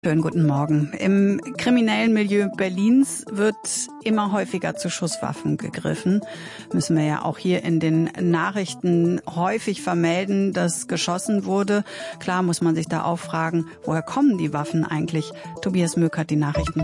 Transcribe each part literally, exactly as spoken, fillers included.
Schönen guten Morgen. Im kriminellen Milieu Berlins wird immer häufiger zu Schusswaffen gegriffen. Müssen wir ja auch hier in den Nachrichten häufig vermelden, dass geschossen wurde. Klar muss man sich da auch fragen, woher kommen die Waffen eigentlich? Tobias Möck hat die Nachrichten.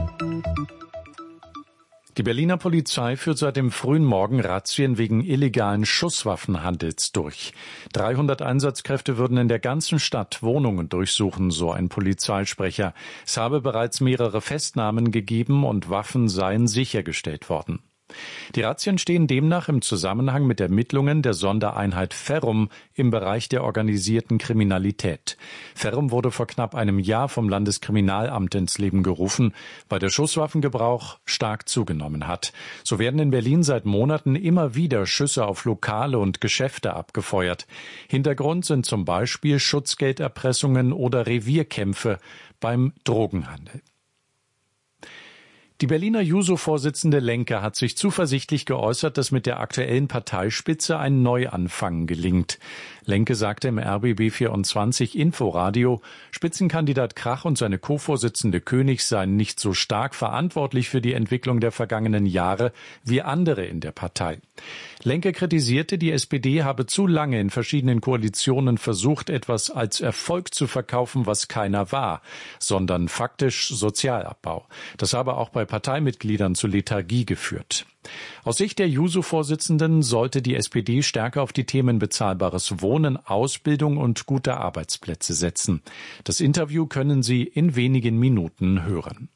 Die Berliner Polizei führt seit dem frühen Morgen Razzien wegen illegalen Schusswaffenhandels durch. dreihundert Einsatzkräfte würden in der ganzen Stadt Wohnungen durchsuchen, so ein Polizeisprecher. Es habe bereits mehrere Festnahmen gegeben und Waffen seien sichergestellt worden. Die Razzien stehen demnach im Zusammenhang mit Ermittlungen der Sondereinheit Ferrum im Bereich der organisierten Kriminalität. Ferrum wurde vor knapp einem Jahr vom Landeskriminalamt ins Leben gerufen, weil der Schusswaffengebrauch stark zugenommen hat. So werden in Berlin seit Monaten immer wieder Schüsse auf Lokale und Geschäfte abgefeuert. Hintergrund sind zum Beispiel Schutzgelderpressungen oder Revierkämpfe beim Drogenhandel. Die Berliner Juso-Vorsitzende Lenke hat sich zuversichtlich geäußert, dass mit der aktuellen Parteispitze ein Neuanfang gelingt. Lenke sagte im R B B vierundzwanzig Inforadio, Spitzenkandidat Krach und seine Co-Vorsitzende König seien nicht so stark verantwortlich für die Entwicklung der vergangenen Jahre wie andere in der Partei. Lenke kritisierte, die S P D habe zu lange in verschiedenen Koalitionen versucht, etwas als Erfolg zu verkaufen, was keiner war, sondern faktisch Sozialabbau. Das habe auch bei Parteimitgliedern zu Lethargie geführt. Aus Sicht der Juso-Vorsitzenden sollte die S P D stärker auf die Themen bezahlbares Wohnen, Ausbildung und gute Arbeitsplätze setzen. Das Interview können Sie in wenigen Minuten hören.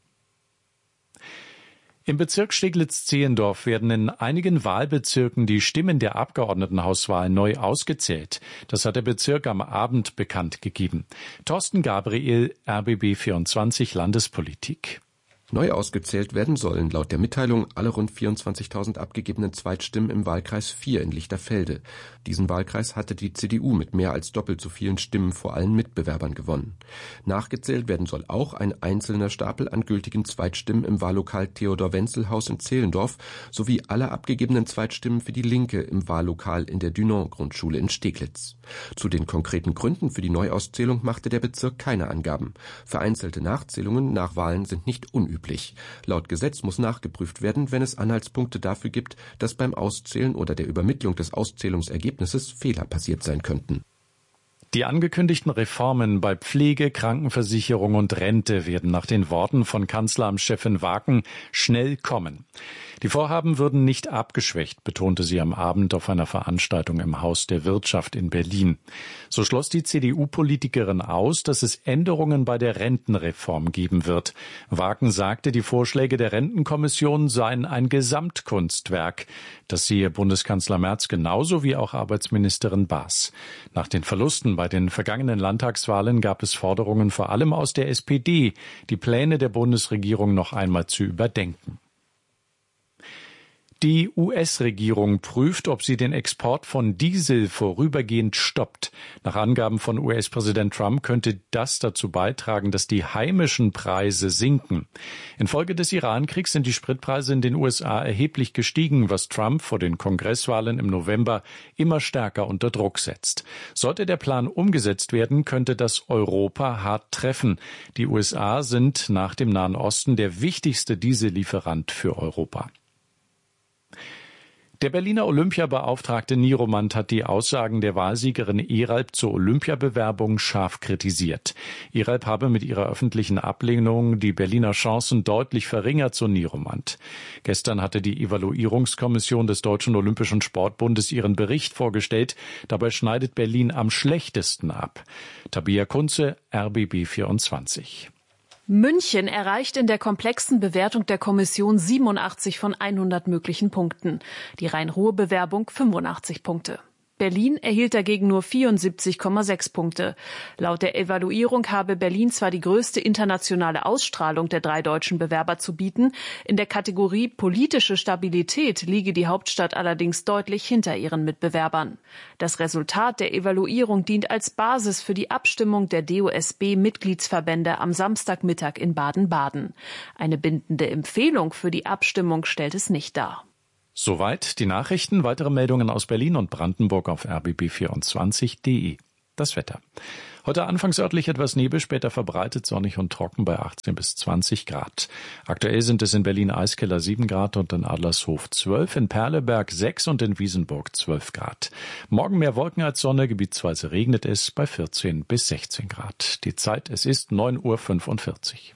Im Bezirk Steglitz-Zehlendorf werden in einigen Wahlbezirken die Stimmen der Abgeordnetenhauswahl neu ausgezählt. Das hat der Bezirk am Abend bekannt gegeben. Thorsten Gabriel, R B B vierundzwanzig Landespolitik. Neu ausgezählt werden sollen laut der Mitteilung alle rund vierundzwanzigtausend abgegebenen Zweitstimmen im Wahlkreis vier in Lichterfelde. Diesen Wahlkreis hatte die C D U mit mehr als doppelt so vielen Stimmen vor allen Mitbewerbern gewonnen. Nachgezählt werden soll auch ein einzelner Stapel an gültigen Zweitstimmen im Wahllokal Theodor-Wenzel-Haus in Zehlendorf sowie alle abgegebenen Zweitstimmen für die Linke im Wahllokal in der Dunant-Grundschule in Steglitz. Zu den konkreten Gründen für die Neuauszählung machte der Bezirk keine Angaben. Vereinzelte Nachzählungen nach Wahlen sind nicht unüblich. Laut Gesetz muss nachgeprüft werden, wenn es Anhaltspunkte dafür gibt, dass beim Auszählen oder der Übermittlung des Auszählungsergebnisses Fehler passiert sein könnten. Die angekündigten Reformen bei Pflege, Krankenversicherung und Rente werden nach den Worten von Kanzleramtschefin Waken schnell kommen. Die Vorhaben würden nicht abgeschwächt, betonte sie am Abend auf einer Veranstaltung im Haus der Wirtschaft in Berlin. So schloss die C D U-Politikerin aus, dass es Änderungen bei der Rentenreform geben wird. Waken sagte, die Vorschläge der Rentenkommission seien ein Gesamtkunstwerk. Das sehe Bundeskanzler Merz genauso wie auch Arbeitsministerin Baas. Nach den Verlusten bei den vergangenen Landtagswahlen gab es Forderungen vor allem aus der S P D, die Pläne der Bundesregierung noch einmal zu überdenken. Die U S-Regierung prüft, ob sie den Export von Diesel vorübergehend stoppt. Nach Angaben von U S-Präsident Trump könnte das dazu beitragen, dass die heimischen Preise sinken. Infolge des Iran-Kriegs sind die Spritpreise in den U S A erheblich gestiegen, was Trump vor den Kongresswahlen im November immer stärker unter Druck setzt. Sollte der Plan umgesetzt werden, könnte das Europa hart treffen. Die U S A sind nach dem Nahen Osten der wichtigste Diesellieferant für Europa. Der Berliner Olympiabeauftragte Nieromant hat die Aussagen der Wahlsiegerin Eralp zur Olympiabewerbung scharf kritisiert. Eralp habe mit ihrer öffentlichen Ablehnung die Berliner Chancen deutlich verringert, so Nieromant. Gestern hatte die Evaluierungskommission des Deutschen Olympischen Sportbundes ihren Bericht vorgestellt. Dabei schneidet Berlin am schlechtesten ab. Tabea Kunze, R B B vierundzwanzig. München erreicht in der komplexen Bewertung der Kommission siebenundachtzig von hundert möglichen Punkten. Die Rhein-Ruhr-Bewerbung fünfundachtzig Punkte. Berlin erhielt dagegen nur vierundsiebzig Komma sechs Punkte. Laut der Evaluierung habe Berlin zwar die größte internationale Ausstrahlung der drei deutschen Bewerber zu bieten, in der Kategorie politische Stabilität liege die Hauptstadt allerdings deutlich hinter ihren Mitbewerbern. Das Resultat der Evaluierung dient als Basis für die Abstimmung der D O S B-Mitgliedsverbände am Samstagmittag in Baden-Baden. Eine bindende Empfehlung für die Abstimmung stellt es nicht dar. Soweit die Nachrichten. Weitere Meldungen aus Berlin und Brandenburg auf r b b vierundzwanzig punkt d e. Das Wetter. Heute anfangs örtlich etwas Nebel, später verbreitet sonnig und trocken bei achtzehn bis zwanzig Grad. Aktuell sind es in Berlin-Eiskeller sieben Grad und in Adlershof zwölf, in Perleberg sechs und in Wiesenburg zwölf Grad. Morgen mehr Wolken als Sonne, gebietsweise regnet es bei vierzehn bis sechzehn Grad. Die Zeit, es ist neun Uhr fünfundvierzig.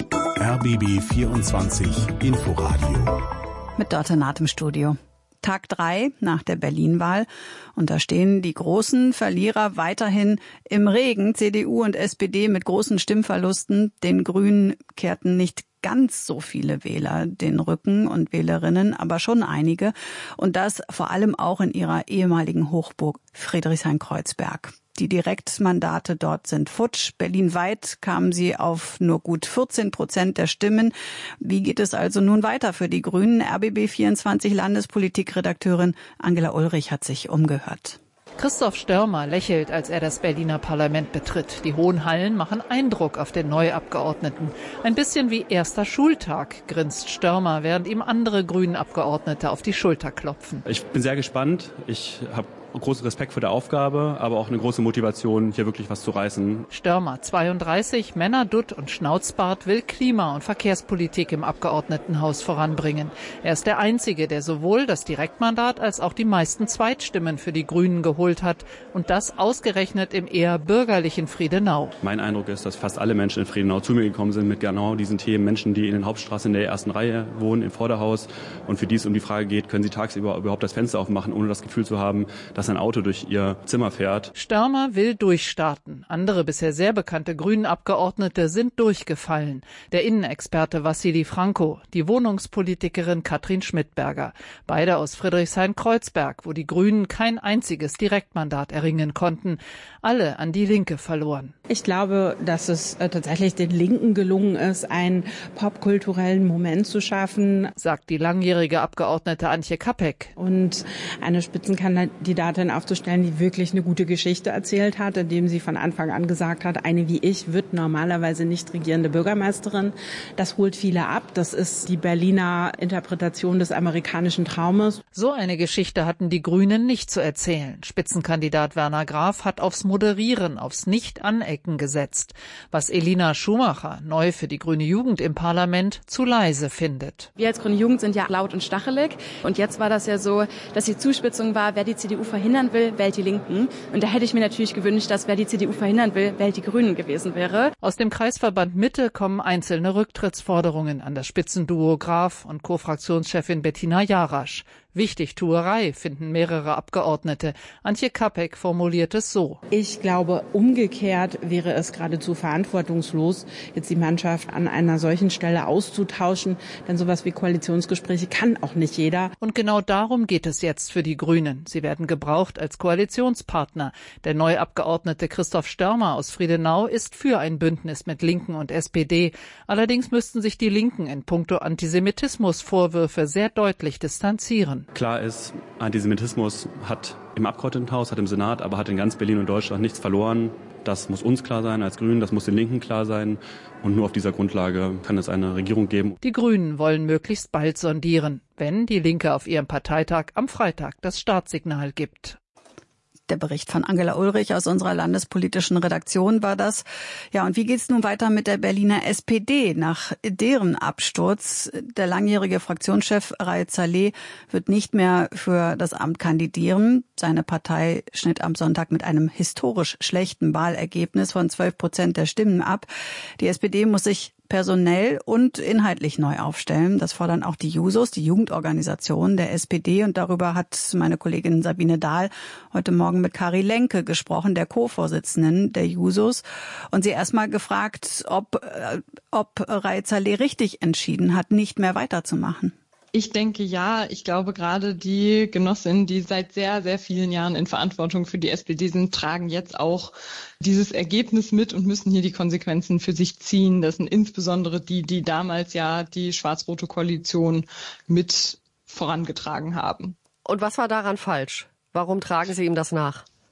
R B B vierundzwanzig Inforadio. Mit Dörte Naht im Studio. Tag drei nach der Berlin-Wahl. Und da stehen die großen Verlierer weiterhin im Regen. C D U und S P D mit großen Stimmverlusten. Den Grünen kehrten nicht ganz so viele Wähler den Rücken und Wählerinnen, aber schon einige. Und das vor allem auch in ihrer ehemaligen Hochburg Friedrichshain-Kreuzberg. Die Direktmandate dort sind futsch. Berlinweit kamen sie auf nur gut vierzehn Prozent der Stimmen. Wie geht es also nun weiter für die Grünen? R B B vierundzwanzig Landespolitikredakteurin Angela Ulrich hat sich umgehört. Christoph Störmer lächelt, als er das Berliner Parlament betritt. Die hohen Hallen machen Eindruck auf den Neuabgeordneten. Ein bisschen wie erster Schultag, grinst Störmer, während ihm andere Grünen-Abgeordnete auf die Schulter klopfen. Ich bin sehr gespannt. Ich habe großen Respekt vor der Aufgabe, aber auch eine große Motivation, hier wirklich was zu reißen. Störmer, zweiunddreißig, Männerdutt und Schnauzbart, will Klima- und Verkehrspolitik im Abgeordnetenhaus voranbringen. Er ist der Einzige, der sowohl das Direktmandat als auch die meisten Zweitstimmen für die Grünen geholt hat. Und das ausgerechnet im eher bürgerlichen Friedenau. Mein Eindruck ist, dass fast alle Menschen in Friedenau zu mir gekommen sind mit genau diesen Themen. Menschen, die in den Hauptstraßen in der ersten Reihe wohnen, im Vorderhaus. Und für die es um die Frage geht, können sie tagsüber überhaupt das Fenster aufmachen, ohne das Gefühl zu haben, dass ein Auto durch ihr Zimmer fährt. Störmer will durchstarten. Andere bisher sehr bekannte Grünen-Abgeordnete sind durchgefallen. Der Innenexperte Wassili Franco, die Wohnungspolitikerin Katrin Schmidberger. Beide aus Friedrichshain-Kreuzberg, wo die Grünen kein einziges Direktmandat erringen konnten. Alle an die Linke verloren. Ich glaube, dass es äh, tatsächlich den Linken gelungen ist, einen popkulturellen Moment zu schaffen, sagt die langjährige Abgeordnete Antje Kapek. Und eine Spitzenkandidatin aufzustellen, die wirklich eine gute Geschichte erzählt hat, indem sie von Anfang an gesagt hat, eine wie ich wird normalerweise nicht regierende Bürgermeisterin. Das holt viele ab. Das ist die Berliner Interpretation des amerikanischen Traumes. So eine Geschichte hatten die Grünen nicht zu erzählen. Spitzenkandidat Werner Graf hat aufs Moderieren, aufs Nicht-Anecken gesetzt, was Elina Schumacher, neu für die Grüne Jugend im Parlament, zu leise findet. Wir als Grüne Jugend sind ja laut und stachelig. Und jetzt war das ja so, dass die Zuspitzung war, wer die C D U verhindern will, wählt die Linken. Und da hätte ich mir natürlich gewünscht, dass wer die C D U verhindern will, wählt die Grünen gewesen wäre. Aus dem Kreisverband Mitte kommen einzelne Rücktrittsforderungen an das Spitzenduo Graf und Co-Fraktionschefin Bettina Jarasch. Wichtigtuerei, finden mehrere Abgeordnete. Antje Kapek formuliert es so. Ich glaube, umgekehrt wäre es geradezu verantwortungslos, jetzt die Mannschaft an einer solchen Stelle auszutauschen. Denn sowas wie Koalitionsgespräche kann auch nicht jeder. Und genau darum geht es jetzt für die Grünen. Sie werden gebraucht als Koalitionspartner. Der neue Abgeordnete Christoph Störmer aus Friedenau ist für ein Bündnis mit Linken und S P D. Allerdings müssten sich die Linken in puncto Antisemitismusvorwürfe sehr deutlich distanzieren. Klar ist, Antisemitismus hat im Abgeordnetenhaus, hat im Senat, aber hat in ganz Berlin und Deutschland nichts verloren. Das muss uns klar sein als Grünen, das muss den Linken klar sein. Und nur auf dieser Grundlage kann es eine Regierung geben. Die Grünen wollen möglichst bald sondieren, wenn die Linke auf ihrem Parteitag am Freitag das Startsignal gibt. Der Bericht von Angela Ulrich aus unserer landespolitischen Redaktion war das. Ja, und wie geht's nun weiter mit der Berliner S P D nach deren Absturz? Der langjährige Fraktionschef Raed Saleh wird nicht mehr für das Amt kandidieren. Seine Partei schnitt am Sonntag mit einem historisch schlechten Wahlergebnis von zwölf Prozent der Stimmen ab. Die S P D muss sich personell und inhaltlich neu aufstellen. Das fordern auch die Jusos, die Jugendorganisation der S P D. Und darüber hat meine Kollegin Sabine Dahl heute Morgen mit Kari Lenke gesprochen, der Co-Vorsitzenden der Jusos. Und sie erstmal gefragt, ob, äh, ob Raed Saleh richtig entschieden hat, nicht mehr weiterzumachen. Ich denke ja. Ich glaube, gerade die Genossinnen, die seit sehr, sehr vielen Jahren in Verantwortung für die S P D sind, tragen jetzt auch dieses Ergebnis mit und müssen hier die Konsequenzen für sich ziehen. Das sind insbesondere die, die damals ja die schwarz-rote Koalition mit vorangetragen haben. Und was war daran falsch? Warum tragen Sie ihm das nach?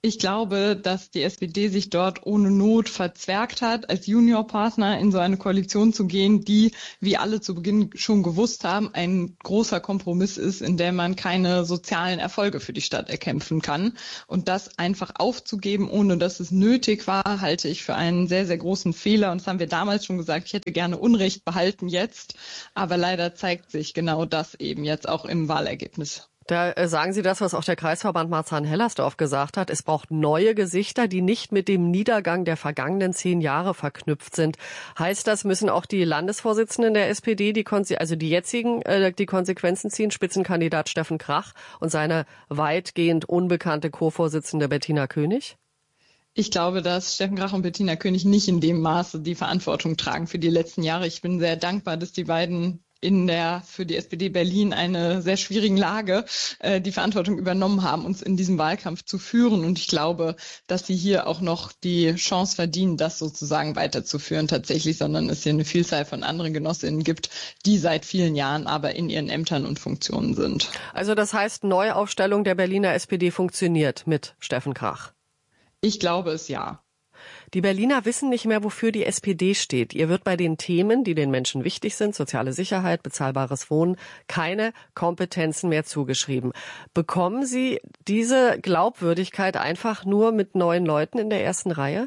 Ich glaube, dass die S P D sich dort ohne Not verzwergt hat, als Juniorpartner in so eine Koalition zu gehen, die, wie alle zu Beginn schon gewusst haben, ein großer Kompromiss ist, in der man keine sozialen Erfolge für die Stadt erkämpfen kann. Und das einfach aufzugeben, ohne dass es nötig war, halte ich für einen sehr, sehr großen Fehler. Und das haben wir damals schon gesagt, ich hätte gerne Unrecht behalten jetzt. Aber leider zeigt sich genau das eben jetzt auch im Wahlergebnis. Da äh, sagen Sie das, was auch der Kreisverband Marzahn-Hellersdorf gesagt hat. Es braucht neue Gesichter, die nicht mit dem Niedergang der vergangenen zehn Jahre verknüpft sind. Heißt das, müssen auch die Landesvorsitzenden der S P D, die Konse- also die jetzigen, äh, die Konsequenzen ziehen? Spitzenkandidat Steffen Krach und seine weitgehend unbekannte Co-Vorsitzende Bettina König? Ich glaube, dass Steffen Krach und Bettina König nicht in dem Maße die Verantwortung tragen für die letzten Jahre. Ich bin sehr dankbar, dass die beiden in der für die S P D Berlin eine sehr schwierigen Lage äh, die Verantwortung übernommen haben, uns in diesem Wahlkampf zu führen. Und ich glaube, dass sie hier auch noch die Chance verdienen, das sozusagen weiterzuführen tatsächlich, sondern es hier eine Vielzahl von anderen Genossinnen gibt, die seit vielen Jahren aber in ihren Ämtern und Funktionen sind. Also das heißt, Neuaufstellung der Berliner S P D funktioniert mit Steffen Krach? Ich glaube es ja. Die Berliner wissen nicht mehr, wofür die S P D steht. Ihr wird bei den Themen, die den Menschen wichtig sind, soziale Sicherheit, bezahlbares Wohnen, keine Kompetenzen mehr zugeschrieben. Bekommen Sie diese Glaubwürdigkeit einfach nur mit neuen Leuten in der ersten Reihe?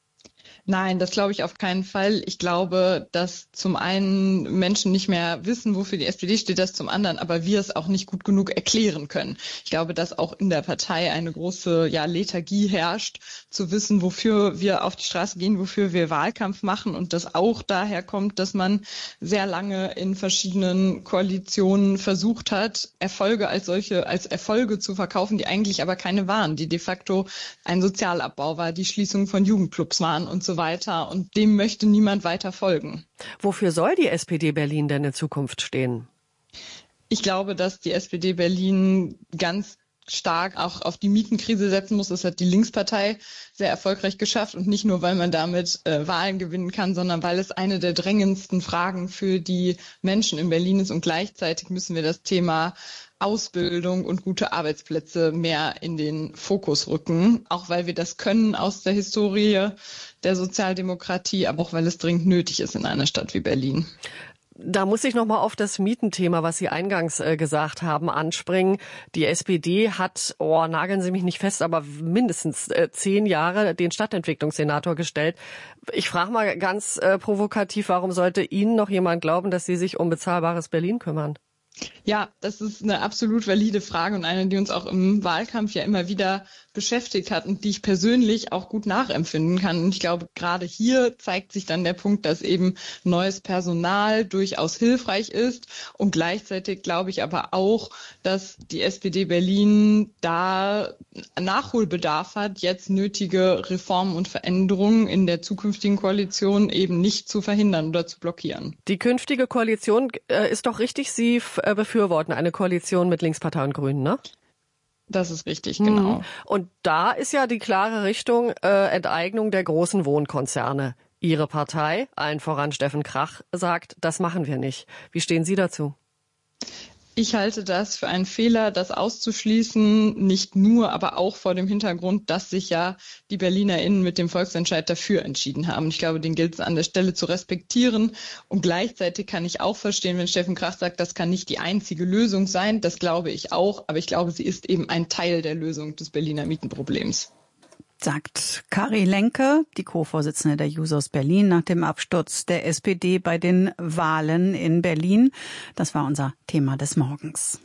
Nein, das glaube ich auf keinen Fall. Ich glaube, dass zum einen Menschen nicht mehr wissen, wofür die S P D steht, das zum anderen, aber wir es auch nicht gut genug erklären können. Ich glaube, dass auch in der Partei eine große ja, Lethargie herrscht, zu wissen, wofür wir auf die Straße gehen, wofür wir Wahlkampf machen und das auch daher kommt, dass man sehr lange in verschiedenen Koalitionen versucht hat, Erfolge als solche, als Erfolge zu verkaufen, die eigentlich aber keine waren, die de facto ein Sozialabbau war, die Schließung von Jugendclubs waren und so weiter. Und dem möchte niemand weiter folgen. Wofür soll die S P D Berlin denn in Zukunft stehen? Ich glaube, dass die S P D Berlin ganz stark auch auf die Mietenkrise setzen muss. Das hat die Linkspartei sehr erfolgreich geschafft. Und nicht nur, weil man damit äh, Wahlen gewinnen kann, sondern weil es eine der drängendsten Fragen für die Menschen in Berlin ist. Und gleichzeitig müssen wir das Thema Ausbildung und gute Arbeitsplätze mehr in den Fokus rücken, auch weil wir das können aus der Historie der Sozialdemokratie, aber auch weil es dringend nötig ist in einer Stadt wie Berlin. Da muss ich noch mal auf das Mietenthema, was Sie eingangs äh, gesagt haben, anspringen. Die S P D hat, oh, nageln Sie mich nicht fest, aber mindestens äh, zehn Jahre den Stadtentwicklungssenator gestellt. Ich frage mal ganz äh, provokativ, warum sollte Ihnen noch jemand glauben, dass Sie sich um bezahlbares Berlin kümmern? Ja, das ist eine absolut valide Frage und eine, die uns auch im Wahlkampf ja immer wieder beschäftigt hat und die ich persönlich auch gut nachempfinden kann. Und ich glaube, gerade hier zeigt sich dann der Punkt, dass eben neues Personal durchaus hilfreich ist. Und gleichzeitig glaube ich aber auch, dass die S P D Berlin da Nachholbedarf hat, jetzt nötige Reformen und Veränderungen in der zukünftigen Koalition eben nicht zu verhindern oder zu blockieren. Die künftige Koalition äh, ist doch richtig, Sie äh, befürworten eine Koalition mit Linkspartei und Grünen, ne? Das ist richtig, genau. Mhm. Und da ist ja die klare Richtung äh, Enteignung der großen Wohnkonzerne. Ihre Partei, allen voran Steffen Krach, sagt, das machen wir nicht. Wie stehen Sie dazu? Ich halte das für einen Fehler, das auszuschließen, nicht nur, aber auch vor dem Hintergrund, dass sich ja die BerlinerInnen mit dem Volksentscheid dafür entschieden haben. Ich glaube, den gilt es an der Stelle zu respektieren. Und gleichzeitig kann ich auch verstehen, wenn Steffen Krach sagt, das kann nicht die einzige Lösung sein. Das glaube ich auch. Aber ich glaube, sie ist eben ein Teil der Lösung des Berliner Mietenproblems. Sagt Kari Lenke, die Co-Vorsitzende der Jusos Berlin, nach dem Absturz der S P D bei den Wahlen in Berlin. Das war unser Thema des Morgens.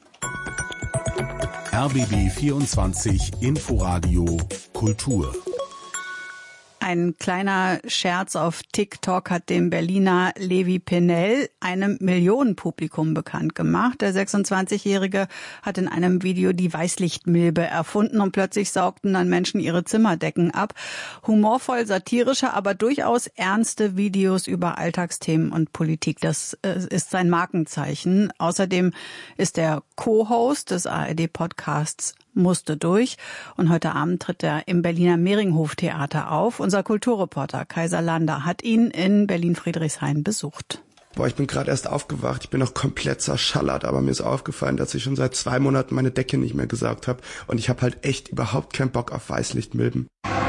R B B vierundzwanzig Inforadio Kultur. Ein kleiner Scherz auf TikTok hat dem Berliner Levi Pennell einem Millionenpublikum bekannt gemacht. Der sechsundzwanzigjährige hat in einem Video die Weißlichtmilbe erfunden und plötzlich saugten dann Menschen ihre Zimmerdecken ab. Humorvoll, satirische, aber durchaus ernste Videos über Alltagsthemen und Politik. Das ist sein Markenzeichen. Außerdem ist er Co-Host des A R D-Podcasts Musste durch. Und heute Abend tritt er im Berliner Mehringhof-Theater auf. Unser Kulturreporter Kaiser Lander hat ihn in Berlin-Friedrichshain besucht. Boah, ich bin gerade erst aufgewacht, ich bin noch komplett zerschallert, aber mir ist aufgefallen, dass ich schon seit zwei Monaten meine Decke nicht mehr gesaugt habe und ich habe halt echt überhaupt keinen Bock auf Weißlichtmilben.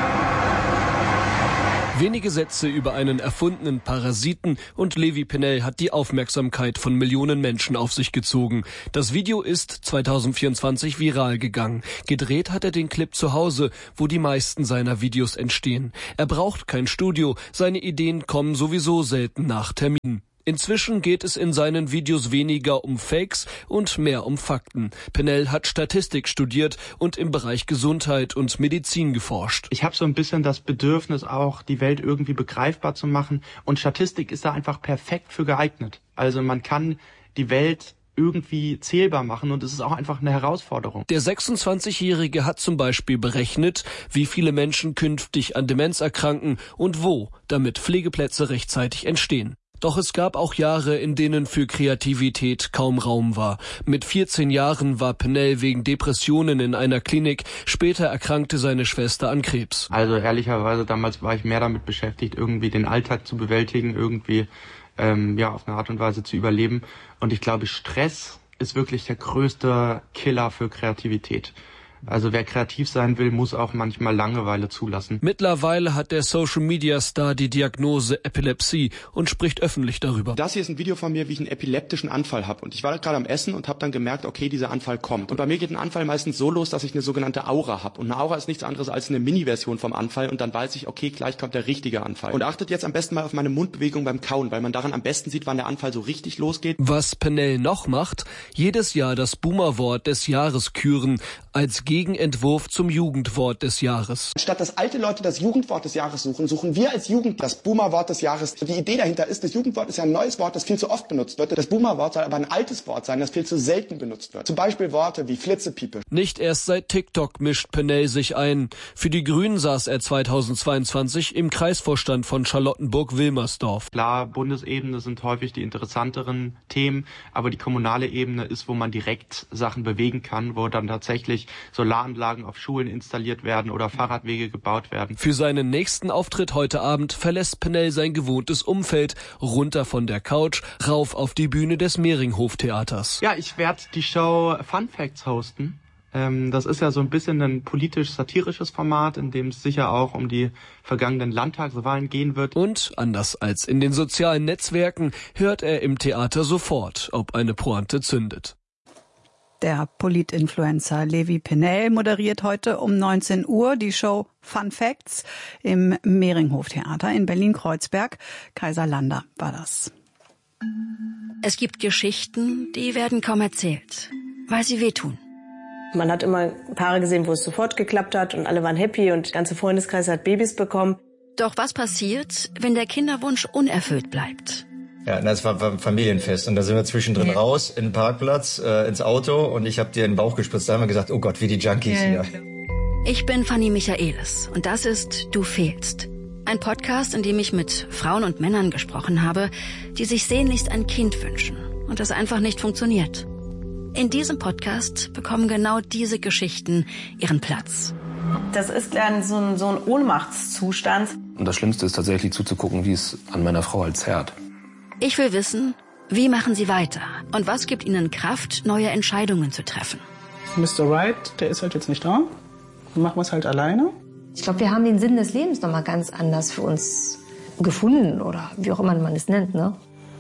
Wenige Sätze über einen erfundenen Parasiten und Levi Pennell hat die Aufmerksamkeit von Millionen Menschen auf sich gezogen. Das Video ist zwanzig vierundzwanzig viral gegangen. Gedreht hat er den Clip zu Hause, wo die meisten seiner Videos entstehen. Er braucht kein Studio, seine Ideen kommen sowieso selten nach Terminen. Inzwischen geht es in seinen Videos weniger um Fakes und mehr um Fakten. Pennell hat Statistik studiert und im Bereich Gesundheit und Medizin geforscht. Ich habe so ein bisschen das Bedürfnis auch, die Welt irgendwie begreifbar zu machen. Und Statistik ist da einfach perfekt für geeignet. Also man kann die Welt irgendwie zählbar machen und es ist auch einfach eine Herausforderung. Der sechsundzwanzigjährige hat zum Beispiel berechnet, wie viele Menschen künftig an Demenz erkranken und wo, damit Pflegeplätze rechtzeitig entstehen. Doch es gab auch Jahre, in denen für Kreativität kaum Raum war. Mit vierzehn Jahren war Pennell wegen Depressionen in einer Klinik. Später erkrankte seine Schwester an Krebs. Also ehrlicherweise, damals war ich mehr damit beschäftigt, irgendwie den Alltag zu bewältigen, irgendwie ähm, ja auf eine Art und Weise zu überleben. Und ich glaube, Stress ist wirklich der größte Killer für Kreativität. Also wer kreativ sein will, muss auch manchmal Langeweile zulassen. Mittlerweile hat der Social-Media-Star die Diagnose Epilepsie und spricht öffentlich darüber. Das hier ist ein Video von mir, wie ich einen epileptischen Anfall habe. Und ich war gerade am Essen und habe dann gemerkt, okay, dieser Anfall kommt. Und bei mir geht ein Anfall meistens so los, dass ich eine sogenannte Aura habe. Und eine Aura ist nichts anderes als eine Mini-Version vom Anfall. Und dann weiß ich, okay, gleich kommt der richtige Anfall. Und achtet jetzt am besten mal auf meine Mundbewegung beim Kauen, weil man daran am besten sieht, wann der Anfall so richtig losgeht. Was Pennell noch macht, jedes Jahr das Boomer-Wort des Jahres küren, als Gegenentwurf zum Jugendwort des Jahres. Statt dass alte Leute das Jugendwort des Jahres suchen, suchen wir als Jugend das Boomer-Wort des Jahres. Die Idee dahinter ist, das Jugendwort ist ja ein neues Wort, das viel zu oft benutzt wird. Das Boomer-Wort soll aber ein altes Wort sein, das viel zu selten benutzt wird. Zum Beispiel Worte wie Flitzepiepe. Nicht erst seit TikTok mischt Pennell sich ein. Für die Grünen saß er zweitausendzweiundzwanzig im Kreisvorstand von Charlottenburg-Wilmersdorf. Klar, Bundesebene sind häufig die interessanteren Themen, aber die kommunale Ebene ist, wo man direkt Sachen bewegen kann, wo dann tatsächlich Solaranlagen auf Schulen installiert werden oder Fahrradwege gebaut werden. Für seinen nächsten Auftritt heute Abend verlässt Pennell sein gewohntes Umfeld, runter von der Couch, rauf auf die Bühne des Mehringhof-Theaters. Ja, ich werde die Show Fun Facts hosten. Ähm, das ist ja so ein bisschen ein politisch-satirisches Format, in dem es sicher auch um die vergangenen Landtagswahlen gehen wird. Und, anders als in den sozialen Netzwerken, hört er im Theater sofort, ob eine Pointe zündet. Der Politinfluencer Levi Pennell moderiert heute um neunzehn Uhr die Show Fun Facts im Mehringhof-Theater in Berlin-Kreuzberg. Kaiser Lander war das. Es gibt Geschichten, die werden kaum erzählt, weil sie wehtun. Man hat immer Paare gesehen, wo es sofort geklappt hat und alle waren happy und der ganze Freundeskreis hat Babys bekommen. Doch was passiert, wenn der Kinderwunsch unerfüllt bleibt? Ja, das war ein Familienfest und da sind wir zwischendrin ja. raus in den Parkplatz, äh, ins Auto und ich habe dir in den Bauch gespritzt. Da haben wir gesagt, oh Gott, wie die Junkies ja. hier. Ich bin Fanny Michaelis und das ist Du fehlst. Ein Podcast, in dem ich mit Frauen und Männern gesprochen habe, die sich sehnlichst ein Kind wünschen und das einfach nicht funktioniert. In diesem Podcast bekommen genau diese Geschichten ihren Platz. Das ist dann so ein, so ein Ohnmachtszustand. Und das Schlimmste ist tatsächlich zuzugucken, wie es an meiner Frau halt zerrt. Ich will wissen, wie machen sie weiter und was gibt ihnen Kraft, neue Entscheidungen zu treffen. Mister Right, der ist halt jetzt nicht da. Dann machen wir es halt alleine. Ich glaube, wir haben den Sinn des Lebens noch mal ganz anders für uns gefunden oder wie auch immer man es nennt, ne?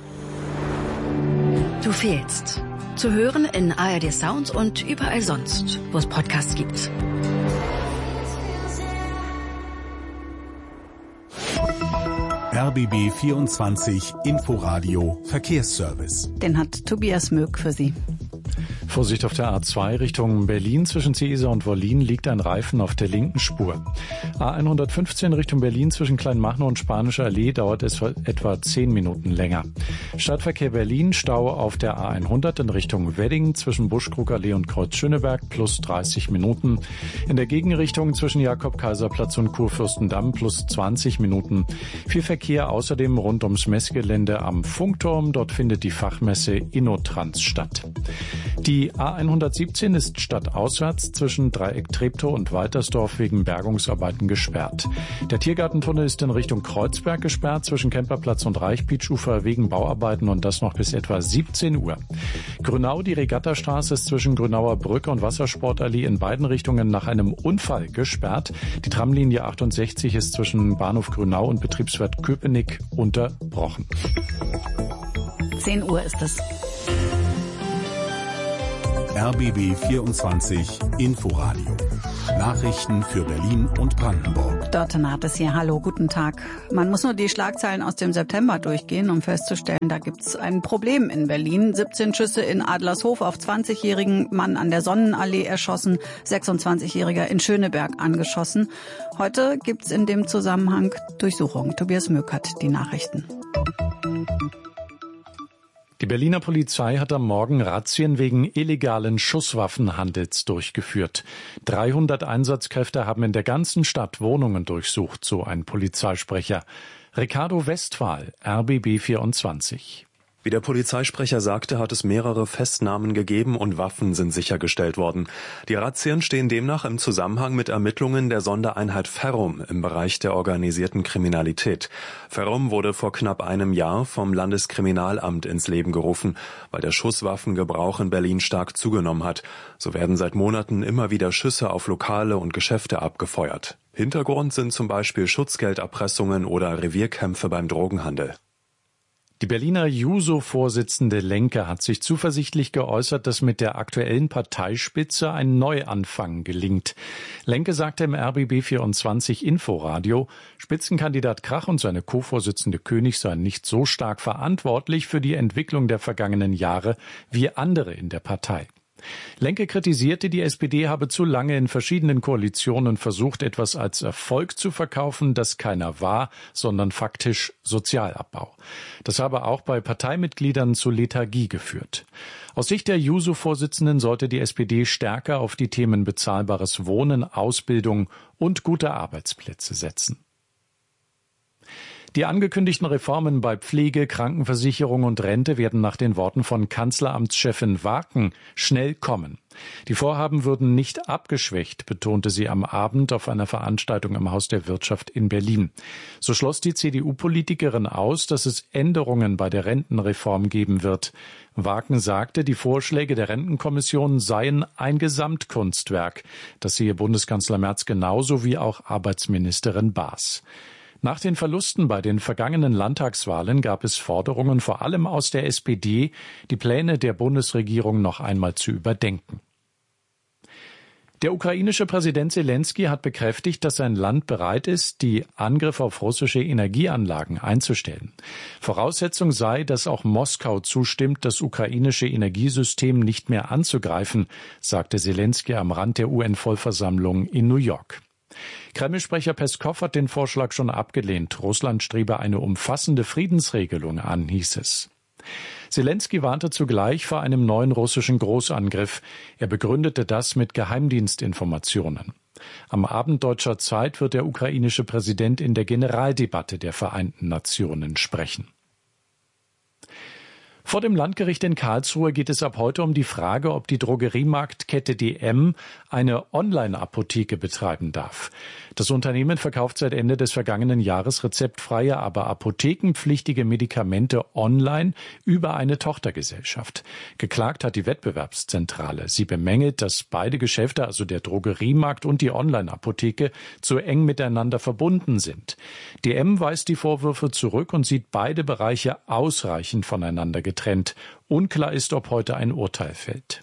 Du fehlst. Zu hören in A R D Sound und überall sonst, wo es Podcasts gibt. R B B vierundzwanzig Inforadio Verkehrsservice. Den hat Tobias Möck für Sie. Vorsicht auf der A zwei Richtung Berlin. Zwischen Ciesa und Wollin liegt ein Reifen auf der linken Spur. A hundertfünfzehn Richtung Berlin zwischen Kleinmachnow und Spanische Allee dauert es etwa zehn Minuten länger. Stadtverkehr Berlin, Stau auf der A hundert in Richtung Wedding zwischen Buschkrugallee und Kreuz Schöneberg plus dreißig Minuten. In der Gegenrichtung zwischen Jakob-Kaiser-Platz und Kurfürstendamm plus zwanzig Minuten. Viel Verkehr außerdem rund ums Messgelände am Funkturm. Dort findet die Fachmesse InnoTrans statt. Die Die A hundertsiebzehn ist stadtauswärts zwischen Dreieck Treptow und Waltersdorf wegen Bergungsarbeiten gesperrt. Der Tiergartentunnel ist in Richtung Kreuzberg gesperrt zwischen Kemperplatz und Reichpietsch-Ufer wegen Bauarbeiten und das noch bis etwa siebzehn Uhr. Grünau, die Regattastraße ist zwischen Grünauer Brücke und Wassersportallee in beiden Richtungen nach einem Unfall gesperrt. Die Tramlinie achtundsechzig ist zwischen Bahnhof Grünau und Betriebswirt Köpenick unterbrochen. zehn Uhr ist es. R B B vierundzwanzig Inforadio. Nachrichten für Berlin und Brandenburg. Dörte Nates hier. Hallo, guten Tag. Man muss nur die Schlagzeilen aus dem September durchgehen, um festzustellen, da gibt's ein Problem in Berlin. siebzehn Schüsse in Adlershof auf zwanzigjährigen Mann an der Sonnenallee erschossen, sechsundzwanzigjähriger in Schöneberg angeschossen. Heute gibt's in dem Zusammenhang Durchsuchungen. Tobias Möckert, die Nachrichten. Die Berliner Polizei hat am Morgen Razzien wegen illegalen Schusswaffenhandels durchgeführt. dreihundert Einsatzkräfte haben in der ganzen Stadt Wohnungen durchsucht, so ein Polizeisprecher. Ricardo Westphal, R B B vierundzwanzig. Wie der Polizeisprecher sagte, hat es mehrere Festnahmen gegeben und Waffen sind sichergestellt worden. Die Razzien stehen demnach im Zusammenhang mit Ermittlungen der Sondereinheit Ferrum im Bereich der organisierten Kriminalität. Ferrum wurde vor knapp einem Jahr vom Landeskriminalamt ins Leben gerufen, weil der Schusswaffengebrauch in Berlin stark zugenommen hat. So werden seit Monaten immer wieder Schüsse auf Lokale und Geschäfte abgefeuert. Hintergrund sind zum Beispiel Schutzgelderpressungen oder Revierkämpfe beim Drogenhandel. Die Berliner Juso-Vorsitzende Lenke hat sich zuversichtlich geäußert, dass mit der aktuellen Parteispitze ein Neuanfang gelingt. Lenke sagte im R B B vierundzwanzig Inforadio, Spitzenkandidat Krach und seine Co-Vorsitzende König seien nicht so stark verantwortlich für die Entwicklung der vergangenen Jahre wie andere in der Partei. Lenke kritisierte, die S P D habe zu lange in verschiedenen Koalitionen versucht, etwas als Erfolg zu verkaufen, das keiner war, sondern faktisch Sozialabbau. Das habe auch bei Parteimitgliedern zu Lethargie geführt. Aus Sicht der Juso-Vorsitzenden sollte die S P D stärker auf die Themen bezahlbares Wohnen, Ausbildung und gute Arbeitsplätze setzen. Die angekündigten Reformen bei Pflege, Krankenversicherung und Rente werden nach den Worten von Kanzleramtschefin Waken schnell kommen. Die Vorhaben würden nicht abgeschwächt, betonte sie am Abend auf einer Veranstaltung im Haus der Wirtschaft in Berlin. So schloss die C D U-Politikerin aus, dass es Änderungen bei der Rentenreform geben wird. Waken sagte, die Vorschläge der Rentenkommission seien ein Gesamtkunstwerk. Das sehe Bundeskanzler Merz genauso wie auch Arbeitsministerin Baas. Nach den Verlusten bei den vergangenen Landtagswahlen gab es Forderungen, vor allem aus der S P D, die Pläne der Bundesregierung noch einmal zu überdenken. Der ukrainische Präsident Selenskyj hat bekräftigt, dass sein Land bereit ist, die Angriffe auf russische Energieanlagen einzustellen. Voraussetzung sei, dass auch Moskau zustimmt, das ukrainische Energiesystem nicht mehr anzugreifen, sagte Selenskyj am Rand der U N-Vollversammlung in New York. Kreml-Sprecher Peskow hat den Vorschlag schon abgelehnt. Russland strebe eine umfassende Friedensregelung an, hieß es. Selenskyj warnte zugleich vor einem neuen russischen Großangriff. Er begründete das mit Geheimdienstinformationen. Am Abend deutscher Zeit wird der ukrainische Präsident in der Generaldebatte der Vereinten Nationen sprechen. Vor dem Landgericht in Karlsruhe geht es ab heute um die Frage, ob die Drogeriemarktkette D M eine Online-Apotheke betreiben darf. Das Unternehmen verkauft seit Ende des vergangenen Jahres rezeptfreie, aber apothekenpflichtige Medikamente online über eine Tochtergesellschaft. Geklagt hat die Wettbewerbszentrale. Sie bemängelt, dass beide Geschäfte, also der Drogeriemarkt und die Online-Apotheke, zu eng miteinander verbunden sind. D M weist die Vorwürfe zurück und sieht beide Bereiche ausreichend voneinander getrennt. Getrennt. Unklar ist, ob heute ein Urteil fällt.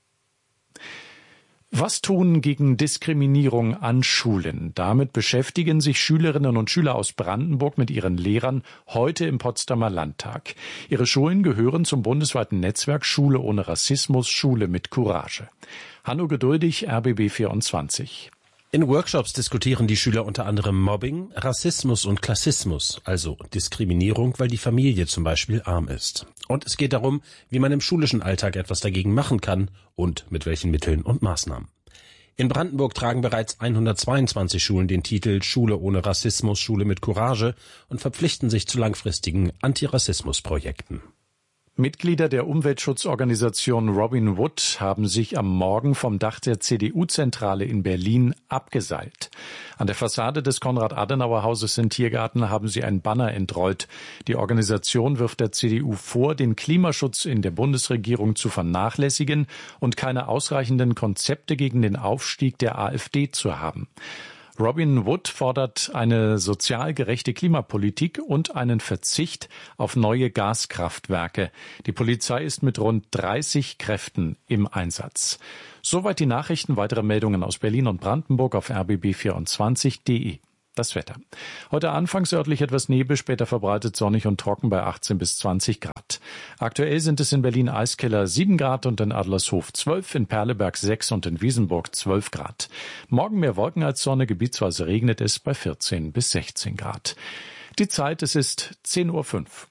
Was tun gegen Diskriminierung an Schulen? Damit beschäftigen sich Schülerinnen und Schüler aus Brandenburg mit ihren Lehrern heute im Potsdamer Landtag. Ihre Schulen gehören zum bundesweiten Netzwerk Schule ohne Rassismus, Schule mit Courage. Hanno Geduldig, R B B vierundzwanzig. In Workshops diskutieren die Schüler unter anderem Mobbing, Rassismus und Klassismus, also Diskriminierung, weil die Familie zum Beispiel arm ist. Und es geht darum, wie man im schulischen Alltag etwas dagegen machen kann und mit welchen Mitteln und Maßnahmen. In Brandenburg tragen bereits hundertzweiundzwanzig Schulen den Titel Schule ohne Rassismus, Schule mit Courage und verpflichten sich zu langfristigen Antirassismusprojekten. Mitglieder der Umweltschutzorganisation Robin Wood haben sich am Morgen vom Dach der C D U-Zentrale in Berlin abgeseilt. An der Fassade des Konrad-Adenauer-Hauses in Tiergarten haben sie ein Banner entrollt. Die Organisation wirft der C D U vor, den Klimaschutz in der Bundesregierung zu vernachlässigen und keine ausreichenden Konzepte gegen den Aufstieg der AfD zu haben. Robin Wood fordert eine sozial gerechte Klimapolitik und einen Verzicht auf neue Gaskraftwerke. Die Polizei ist mit rund dreißig Kräften im Einsatz. Soweit die Nachrichten. Weitere Meldungen aus Berlin und Brandenburg auf r b b vierundzwanzig punkt d e. Das Wetter. Heute anfangs örtlich etwas Nebel, später verbreitet sonnig und trocken bei achtzehn bis zwanzig Grad. Aktuell sind es in Berlin Eiskeller sieben Grad und in Adlershof zwölf, in Perleberg sechs und in Wiesenburg zwölf Grad. Morgen mehr Wolken als Sonne, gebietsweise regnet es bei vierzehn bis sechzehn Grad. Die Zeit, es ist zehn Uhr fünf.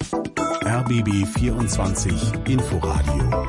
R B B vierundzwanzig Inforadio.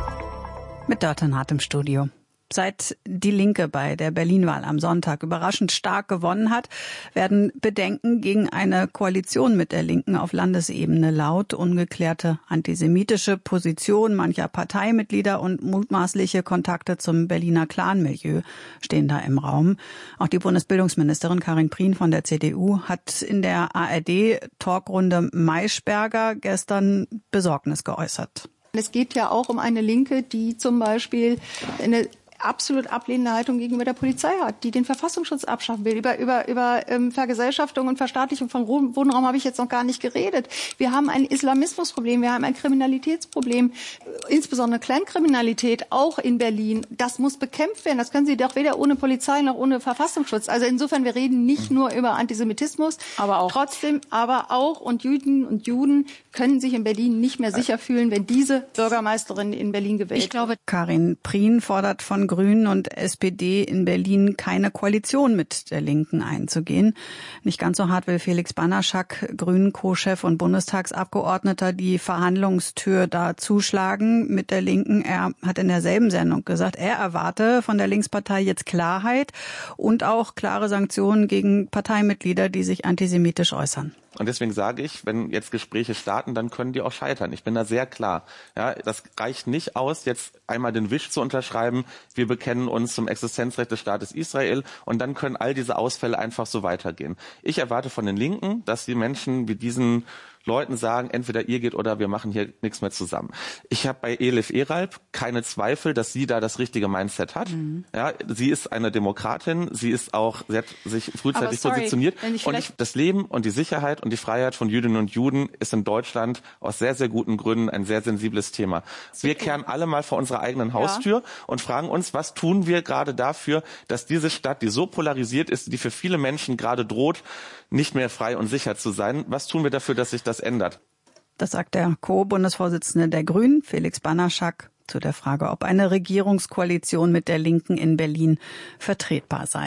Mit Dörten Hart im Studio. Seit die Linke bei der Berlin-Wahl am Sonntag überraschend stark gewonnen hat, werden Bedenken gegen eine Koalition mit der Linken auf Landesebene laut. Ungeklärte antisemitische Position mancher Parteimitglieder und mutmaßliche Kontakte zum Berliner Clanmilieu stehen da im Raum. Auch die Bundesbildungsministerin Karin Prien von der C D U hat in der A R D-Talkrunde Maischberger gestern Besorgnis geäußert. Es geht ja auch um eine Linke, die zum Beispiel eine absolut ablehnende Haltung gegenüber der Polizei hat, die den Verfassungsschutz abschaffen will. Über, über, über ähm, Vergesellschaftung und Verstaatlichung von Wohnraum habe ich jetzt noch gar nicht geredet. Wir haben ein Islamismusproblem, wir haben ein Kriminalitätsproblem, insbesondere Kleinkriminalität, auch in Berlin. Das muss bekämpft werden. Das können Sie doch weder ohne Polizei noch ohne Verfassungsschutz. Also insofern, wir reden nicht nur über Antisemitismus, aber auch trotzdem, aber auch und Juden und Juden können sich in Berlin nicht mehr sicher fühlen, wenn diese Bürgermeisterin in Berlin gewählt wird. Ich glaube, Karin Prien fordert von Grünen und S P D in Berlin keine Koalition mit der Linken einzugehen. Nicht ganz so hart will Felix Banaschak, Grünen-Co-Chef und Bundestagsabgeordneter, die Verhandlungstür da zuschlagen mit der Linken. Er hat in derselben Sendung gesagt, er erwarte von der Linkspartei jetzt Klarheit und auch klare Sanktionen gegen Parteimitglieder, die sich antisemitisch äußern. Und deswegen sage ich, wenn jetzt Gespräche starten, dann können die auch scheitern. Ich bin da sehr klar. Ja, das reicht nicht aus, jetzt einmal den Wisch zu unterschreiben. Wir bekennen uns zum Existenzrecht des Staates Israel und dann können all diese Ausfälle einfach so weitergehen. Ich erwarte von den Linken, dass die Menschen wie diesen Leuten sagen, entweder ihr geht oder wir machen hier nichts mehr zusammen. Ich habe bei Elif Eralp keine Zweifel, dass sie da das richtige Mindset hat. Mhm. Ja, sie ist eine Demokratin, sie ist auch, sie hat sich frühzeitig sorry, positioniert. Ich und ich, das Leben und die Sicherheit und die Freiheit von Jüdinnen und Juden ist in Deutschland aus sehr, sehr guten Gründen ein sehr sensibles Thema. Wir kehren alle mal vor unserer eigenen Haustür ja. und fragen uns, was tun wir gerade dafür, dass diese Stadt, die so polarisiert ist, die für viele Menschen gerade droht, nicht mehr frei und sicher zu sein. Was tun wir dafür, dass sich das ändert? Das sagt der Co-Bundesvorsitzende der Grünen, Felix Banaschak, zu der Frage, ob eine Regierungskoalition mit der Linken in Berlin vertretbar sei.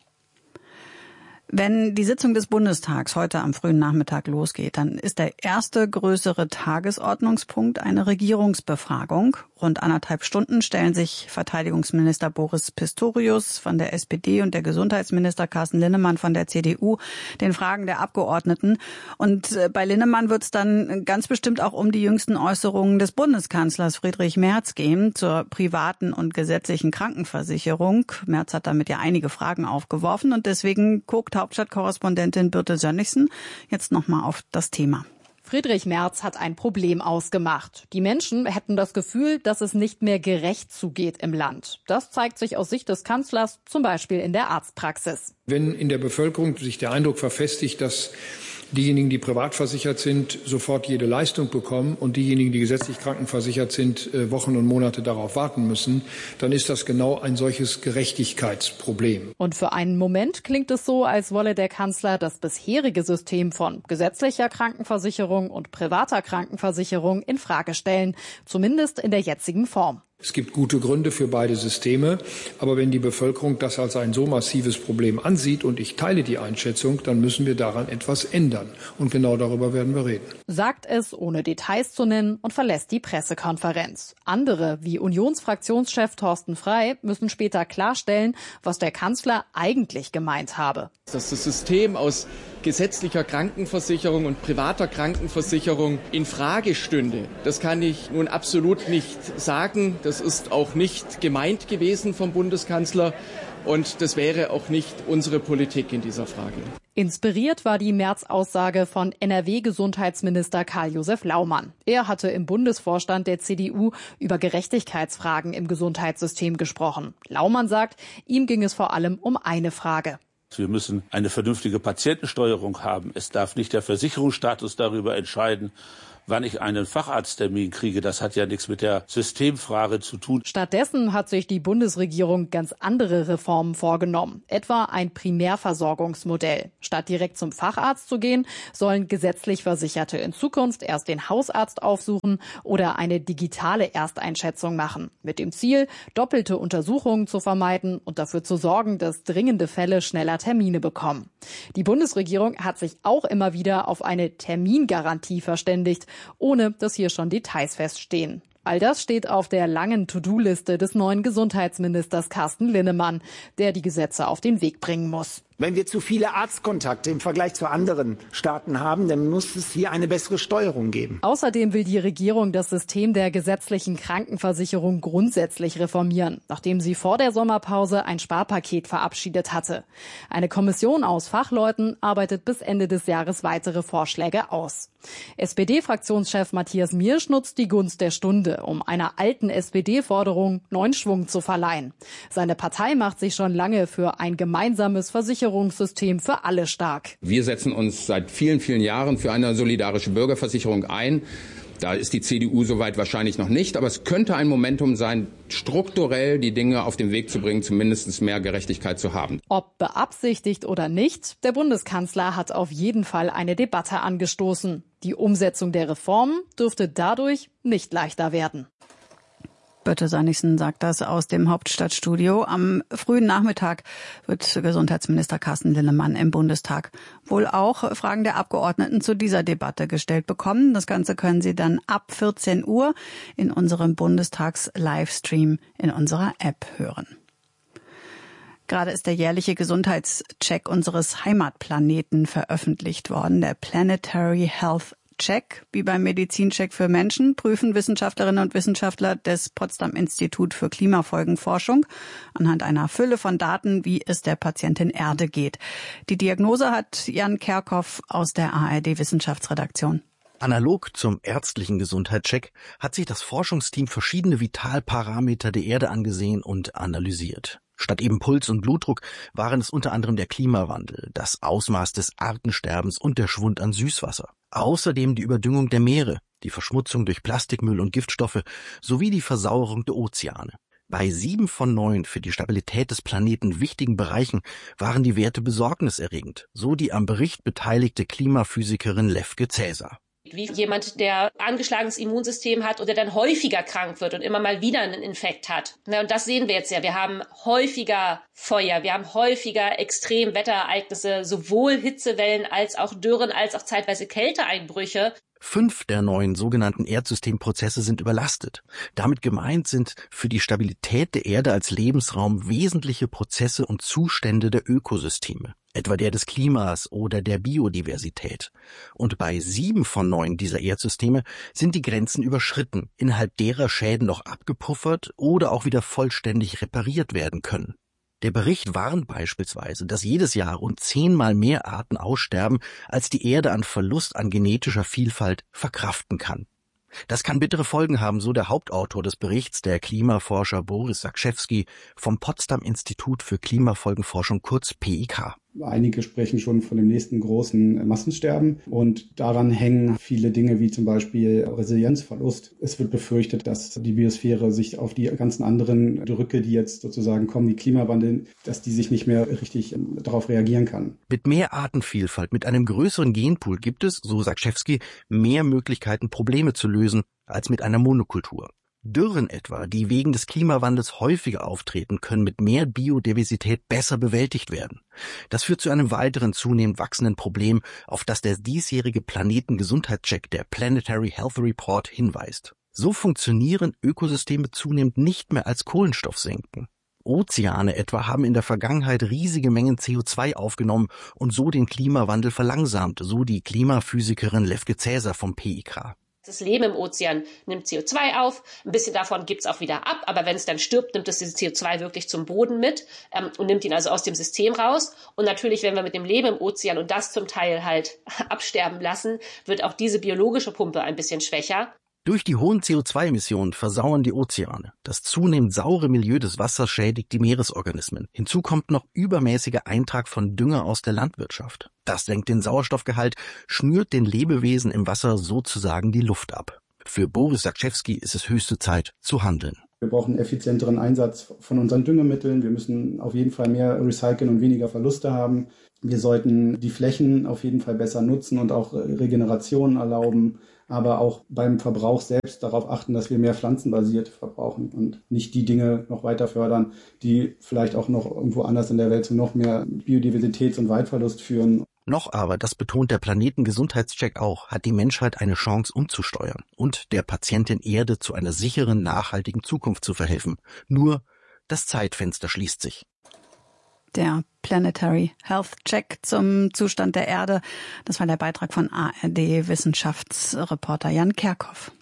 Wenn die Sitzung des Bundestags heute am frühen Nachmittag losgeht, dann ist der erste größere Tagesordnungspunkt eine Regierungsbefragung. Rund anderthalb Stunden stellen sich Verteidigungsminister Boris Pistorius von der S P D und der Gesundheitsminister Carsten Linnemann von der C D U den Fragen der Abgeordneten. Und bei Linnemann wird es dann ganz bestimmt auch um die jüngsten Äußerungen des Bundeskanzlers Friedrich Merz gehen zur privaten und gesetzlichen Krankenversicherung. Merz hat damit ja einige Fragen aufgeworfen und deswegen guckt Hauptstadtkorrespondentin Birte Sönnigsen jetzt nochmal auf das Thema. Friedrich Merz hat ein Problem ausgemacht. Die Menschen hätten das Gefühl, dass es nicht mehr gerecht zugeht im Land. Das zeigt sich aus Sicht des Kanzlers zum Beispiel in der Arztpraxis. Wenn in der Bevölkerung sich der Eindruck verfestigt, dass diejenigen, die privat versichert sind, sofort jede Leistung bekommen und diejenigen, die gesetzlich krankenversichert sind, Wochen und Monate darauf warten müssen, dann ist das genau ein solches Gerechtigkeitsproblem. Und für einen Moment klingt es so, als wolle der Kanzler das bisherige System von gesetzlicher Krankenversicherung und privater Krankenversicherung in Frage stellen, zumindest in der jetzigen Form. Es gibt gute Gründe für beide Systeme, aber wenn die Bevölkerung das als ein so massives Problem ansieht, und ich teile die Einschätzung, dann müssen wir daran etwas ändern. Und genau darüber werden wir reden. Sagt es, ohne Details zu nennen, und verlässt die Pressekonferenz. Andere, wie Unionsfraktionschef Thorsten Frey, müssen später klarstellen, was der Kanzler eigentlich gemeint habe. Dass das System aus gesetzlicher Krankenversicherung und privater Krankenversicherung in Frage stünde. Das kann ich nun absolut nicht sagen. Das ist auch nicht gemeint gewesen vom Bundeskanzler. Und das wäre auch nicht unsere Politik in dieser Frage. Inspiriert war die März-Aussage von N R W-Gesundheitsminister Karl-Josef Laumann. Er hatte im Bundesvorstand der C D U über Gerechtigkeitsfragen im Gesundheitssystem gesprochen. Laumann sagt, ihm ging es vor allem um eine Frage. Wir müssen eine vernünftige Patientensteuerung haben. Es darf nicht der Versicherungsstatus darüber entscheiden, wann ich einen Facharzttermin kriege. Das hat ja nichts mit der Systemfrage zu tun. Stattdessen hat sich die Bundesregierung ganz andere Reformen vorgenommen, etwa ein Primärversorgungsmodell. Statt direkt zum Facharzt zu gehen, sollen gesetzlich Versicherte in Zukunft erst den Hausarzt aufsuchen oder eine digitale Ersteinschätzung machen, mit dem Ziel, doppelte Untersuchungen zu vermeiden und dafür zu sorgen, dass dringende Fälle schneller Termine bekommen. Die Bundesregierung hat sich auch immer wieder auf eine Termingarantie verständigt, ohne dass hier schon Details feststehen. All das steht auf der langen To-Do-Liste des neuen Gesundheitsministers Carsten Linnemann, der die Gesetze auf den Weg bringen muss. Wenn wir zu viele Arztkontakte im Vergleich zu anderen Staaten haben, dann muss es hier eine bessere Steuerung geben. Außerdem will die Regierung das System der gesetzlichen Krankenversicherung grundsätzlich reformieren, nachdem sie vor der Sommerpause ein Sparpaket verabschiedet hatte. Eine Kommission aus Fachleuten arbeitet bis Ende des Jahres weitere Vorschläge aus. S P D-Fraktionschef Matthias Miersch nutzt die Gunst der Stunde, um einer alten S P D-Forderung neuen Schwung zu verleihen. Seine Partei macht sich schon lange für ein gemeinsames Versicherungssystem für alle stark. Wir setzen uns seit vielen, vielen Jahren für eine solidarische Bürgerversicherung ein. Da ist die C D U soweit wahrscheinlich noch nicht, aber es könnte ein Momentum sein, strukturell die Dinge auf den Weg zu bringen, zumindest mehr Gerechtigkeit zu haben. Ob beabsichtigt oder nicht, der Bundeskanzler hat auf jeden Fall eine Debatte angestoßen. Die Umsetzung der Reformen dürfte dadurch nicht leichter werden. Birte Sönnigsen sagt das aus dem Hauptstadtstudio. Am frühen Nachmittag wird Gesundheitsminister Carsten Linnemann im Bundestag wohl auch Fragen der Abgeordneten zu dieser Debatte gestellt bekommen. Das Ganze können Sie dann ab vierzehn Uhr in unserem Bundestags-Livestream in unserer App hören. Gerade ist der jährliche Gesundheitscheck unseres Heimatplaneten veröffentlicht worden, der Planetary Health Check. Wie beim Medizincheck für Menschen prüfen Wissenschaftlerinnen und Wissenschaftler des Potsdam Institut für Klimafolgenforschung anhand einer Fülle von Daten, wie es der Patientin Erde geht. Die Diagnose hat Jan Kerkhoff aus der A R D-Wissenschaftsredaktion. Analog zum ärztlichen Gesundheitscheck hat sich das Forschungsteam verschiedene Vitalparameter der Erde angesehen und analysiert. Statt eben Puls und Blutdruck waren es unter anderem der Klimawandel, das Ausmaß des Artensterbens und der Schwund an Süßwasser. Außerdem die Überdüngung der Meere, die Verschmutzung durch Plastikmüll und Giftstoffe sowie die Versauerung der Ozeane. Bei sieben von neun für die Stabilität des Planeten wichtigen Bereichen waren die Werte besorgniserregend, so die am Bericht beteiligte Klimaphysikerin Lefke Cäsar. Wie jemand, der angeschlagenes Immunsystem hat oder dann häufiger krank wird und immer mal wieder einen Infekt hat. Und das sehen wir jetzt ja. Wir haben häufiger Feuer, wir haben häufiger Extremwetterereignisse, sowohl Hitzewellen als auch Dürren, als auch zeitweise Kälteeinbrüche. Fünf der neun sogenannten Erdsystemprozesse sind überlastet. Damit gemeint sind für die Stabilität der Erde als Lebensraum wesentliche Prozesse und Zustände der Ökosysteme, etwa der des Klimas oder der Biodiversität. Und bei sieben von neun dieser Erdsysteme sind die Grenzen überschritten, innerhalb derer Schäden noch abgepuffert oder auch wieder vollständig repariert werden können. Der Bericht warnt beispielsweise, dass jedes Jahr rund zehnmal mehr Arten aussterben, als die Erde an Verlust an genetischer Vielfalt verkraften kann. Das kann bittere Folgen haben, so der Hauptautor des Berichts, der Klimaforscher Boris Zakrzewski vom Potsdam Institut für Klimafolgenforschung, kurz P I K. Einige sprechen schon von dem nächsten großen Massensterben und daran hängen viele Dinge wie zum Beispiel Resilienzverlust. Es wird befürchtet, dass die Biosphäre sich auf die ganzen anderen Drücke, die jetzt sozusagen kommen, wie Klimawandel, dass die sich nicht mehr richtig darauf reagieren kann. Mit mehr Artenvielfalt, mit einem größeren Genpool gibt es, so Zakrzewski, mehr Möglichkeiten, Probleme zu lösen als mit einer Monokultur. Dürren etwa, die wegen des Klimawandels häufiger auftreten, können mit mehr Biodiversität besser bewältigt werden. Das führt zu einem weiteren zunehmend wachsenden Problem, auf das der diesjährige Planetengesundheitscheck, der Planetary Health Report, hinweist. So funktionieren Ökosysteme zunehmend nicht mehr als Kohlenstoffsenken. Ozeane etwa haben in der Vergangenheit riesige Mengen C O zwei aufgenommen und so den Klimawandel verlangsamt, so die Klimaphysikerin Lefke Cäsar vom P I K. Das Leben im Ozean nimmt C O zwei auf, ein bisschen davon gibt's auch wieder ab, aber wenn es dann stirbt, nimmt es dieses C O zwei wirklich zum Boden mit ähm, und nimmt ihn also aus dem System raus. Und natürlich, wenn wir mit dem Leben im Ozean und das zum Teil halt absterben lassen, wird auch diese biologische Pumpe ein bisschen schwächer. Durch die hohen C O zwei Emissionen versauern die Ozeane. Das zunehmend saure Milieu des Wassers schädigt die Meeresorganismen. Hinzu kommt noch übermäßiger Eintrag von Dünger aus der Landwirtschaft. Das senkt den Sauerstoffgehalt, schnürt den Lebewesen im Wasser sozusagen die Luft ab. Für Boris Zakrzewski ist es höchste Zeit zu handeln. Wir brauchen einen effizienteren Einsatz von unseren Düngemitteln. Wir müssen auf jeden Fall mehr recyceln und weniger Verluste haben. Wir sollten die Flächen auf jeden Fall besser nutzen und auch Regenerationen erlauben, aber auch beim Verbrauch selbst darauf achten, dass wir mehr pflanzenbasiert verbrauchen und nicht die Dinge noch weiter fördern, die vielleicht auch noch irgendwo anders in der Welt zu noch mehr Biodiversitäts- und Waldverlust führen. Noch aber, das betont der Planetengesundheitscheck auch, hat die Menschheit eine Chance umzusteuern und der Patientin Erde zu einer sicheren, nachhaltigen Zukunft zu verhelfen. Nur das Zeitfenster schließt sich. Der Planetary Health Check zum Zustand der Erde. Das war der Beitrag von A R D-Wissenschaftsreporter Jan Kerkhoff.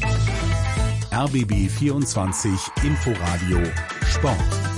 R B B vierundzwanzig Inforadio Sport.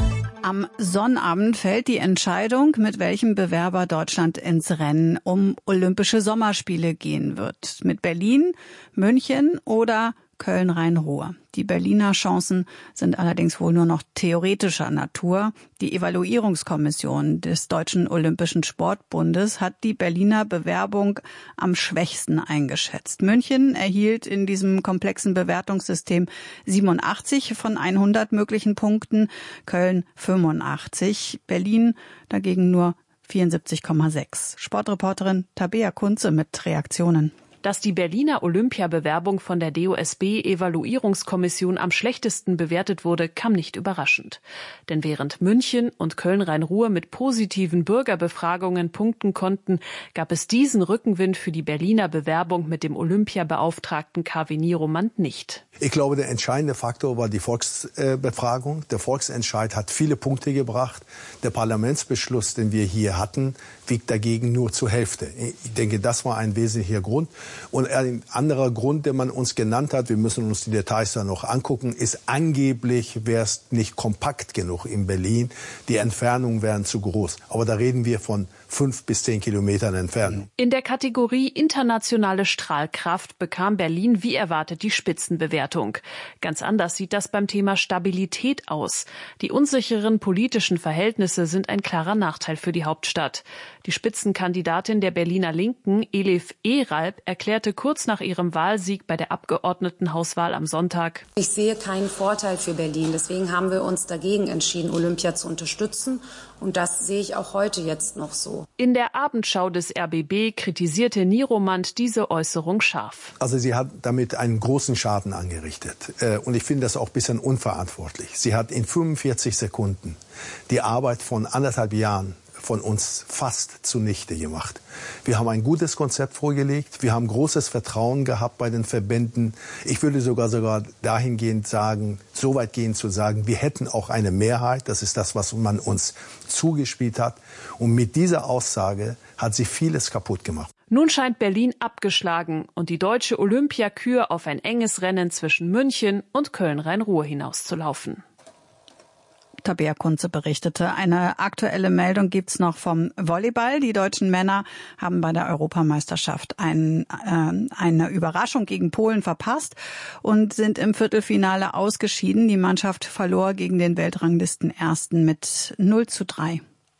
Am Sonnabend fällt die Entscheidung, mit welchem Bewerber Deutschland ins Rennen um Olympische Sommerspiele gehen wird. Mit Berlin, München oder Köln-Rhein-Ruhr. Die Berliner Chancen sind allerdings wohl nur noch theoretischer Natur. Die Evaluierungskommission des Deutschen Olympischen Sportbundes hat die Berliner Bewerbung am schwächsten eingeschätzt. München erhielt in diesem komplexen Bewertungssystem siebenundachtzig von hundert möglichen Punkten, Köln fünfundachtzig, Berlin dagegen nur vierundsiebzig Komma sechs. Sportreporterin Tabea Kunze mit Reaktionen. Dass die Berliner Olympiabewerbung von der D O S B-Evaluierungskommission am schlechtesten bewertet wurde, kam nicht überraschend. Denn während München und Köln-Rhein-Ruhr mit positiven Bürgerbefragungen punkten konnten, gab es diesen Rückenwind für die Berliner Bewerbung mit dem Olympiabeauftragten Kaveh Nieromant nicht. Ich glaube, der entscheidende Faktor war die Volksbefragung. Der Volksentscheid hat viele Punkte gebracht. Der Parlamentsbeschluss, den wir hier hatten, wiegt dagegen nur zur Hälfte. Ich denke, das war ein wesentlicher Grund. Und ein anderer Grund, den man uns genannt hat, wir müssen uns die Details dann noch angucken, ist angeblich wäre es nicht kompakt genug in Berlin. Die Entfernungen wären zu groß. Aber da reden wir von fünf bis zehn Kilometern Entfernung. In der Kategorie internationale Strahlkraft bekam Berlin wie erwartet die Spitzenbewertung. Ganz anders sieht das beim Thema Stabilität aus. Die unsicheren politischen Verhältnisse sind ein klarer Nachteil für die Hauptstadt. Die Spitzenkandidatin der Berliner Linken, Elif Eralp, erklärte kurz nach ihrem Wahlsieg bei der Abgeordnetenhauswahl am Sonntag: Ich sehe keinen Vorteil für Berlin. Deswegen haben wir uns dagegen entschieden, Olympia zu unterstützen. Und das sehe ich auch heute jetzt noch so. In der Abendschau des R B B kritisierte Nieromant diese Äußerung scharf. Also sie hat damit einen großen Schaden angerichtet. Und ich finde das auch ein bisschen unverantwortlich. Sie hat in fünfundvierzig Sekunden die Arbeit von anderthalb Jahren von uns fast zunichte gemacht. Wir haben ein gutes Konzept vorgelegt. Wir haben großes Vertrauen gehabt bei den Verbänden. Ich würde sogar sogar dahingehend sagen, so weit gehen zu sagen, wir hätten auch eine Mehrheit. Das ist das, was man uns zugespielt hat. Und mit dieser Aussage hat sie vieles kaputt gemacht. Nun scheint Berlin abgeschlagen und die deutsche Olympiakür auf ein enges Rennen zwischen München und Köln-Rhein-Ruhr hinauszulaufen. Tabea Kunze berichtete. Eine aktuelle Meldung gibt's noch vom Volleyball. Die deutschen Männer haben bei der Europameisterschaft ein, äh, eine Überraschung gegen Polen verpasst und sind im Viertelfinale ausgeschieden. Die Mannschaft verlor gegen den Weltranglistenersten mit null zu drei.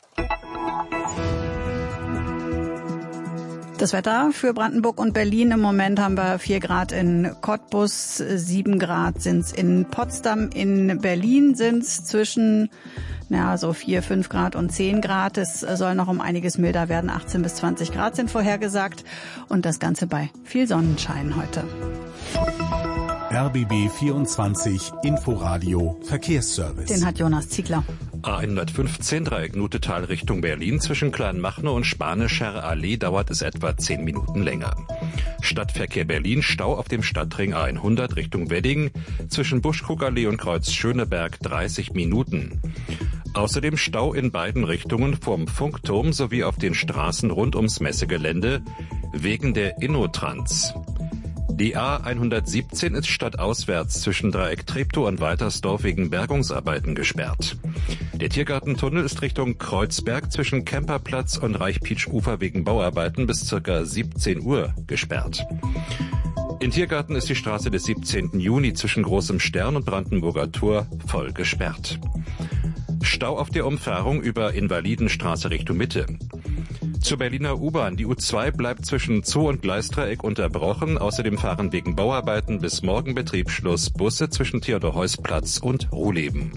Das Wetter für Brandenburg und Berlin. Im Moment haben wir vier Grad in Cottbus, sieben Grad sind's in Potsdam. In Berlin sind's zwischen ja, so vier, fünf Grad und zehn Grad. Es soll noch um einiges milder werden. achtzehn bis zwanzig Grad sind vorhergesagt. Und das Ganze bei viel Sonnenschein heute. R B B vierundzwanzig Inforadio Verkehrsservice. Den hat Jonas Ziegler. A hundertfünfzehn Dreieck-Nutetal Richtung Berlin zwischen Kleinmachnow und Spanischer Allee dauert es etwa zehn Minuten länger. Stadtverkehr Berlin, Stau auf dem Stadtring A hundert Richtung Wedding, zwischen Buschkuckallee und Kreuz Schöneberg dreißig Minuten. Außerdem Stau in beiden Richtungen vom Funkturm sowie auf den Straßen rund ums Messegelände wegen der Innotrans. Die A hundertsiebzehn ist stadtauswärts zwischen Dreieck Treptow und Waltersdorf wegen Bergungsarbeiten gesperrt. Der Tiergartentunnel ist Richtung Kreuzberg zwischen Kemperplatz und Reich-Pietsch-Ufer wegen Bauarbeiten bis ca. siebzehn Uhr gesperrt. In Tiergarten ist die Straße des siebzehnten Juni zwischen Großem Stern und Brandenburger Tor voll gesperrt. Stau auf der Umfahrung über Invalidenstraße Richtung Mitte. Zur Berliner U-Bahn. Die U zwei bleibt zwischen Zoo und Gleisdreieck unterbrochen. Außerdem fahren wegen Bauarbeiten bis morgen Betriebsschluss Busse zwischen Theodor-Heuss-Platz und Ruhleben.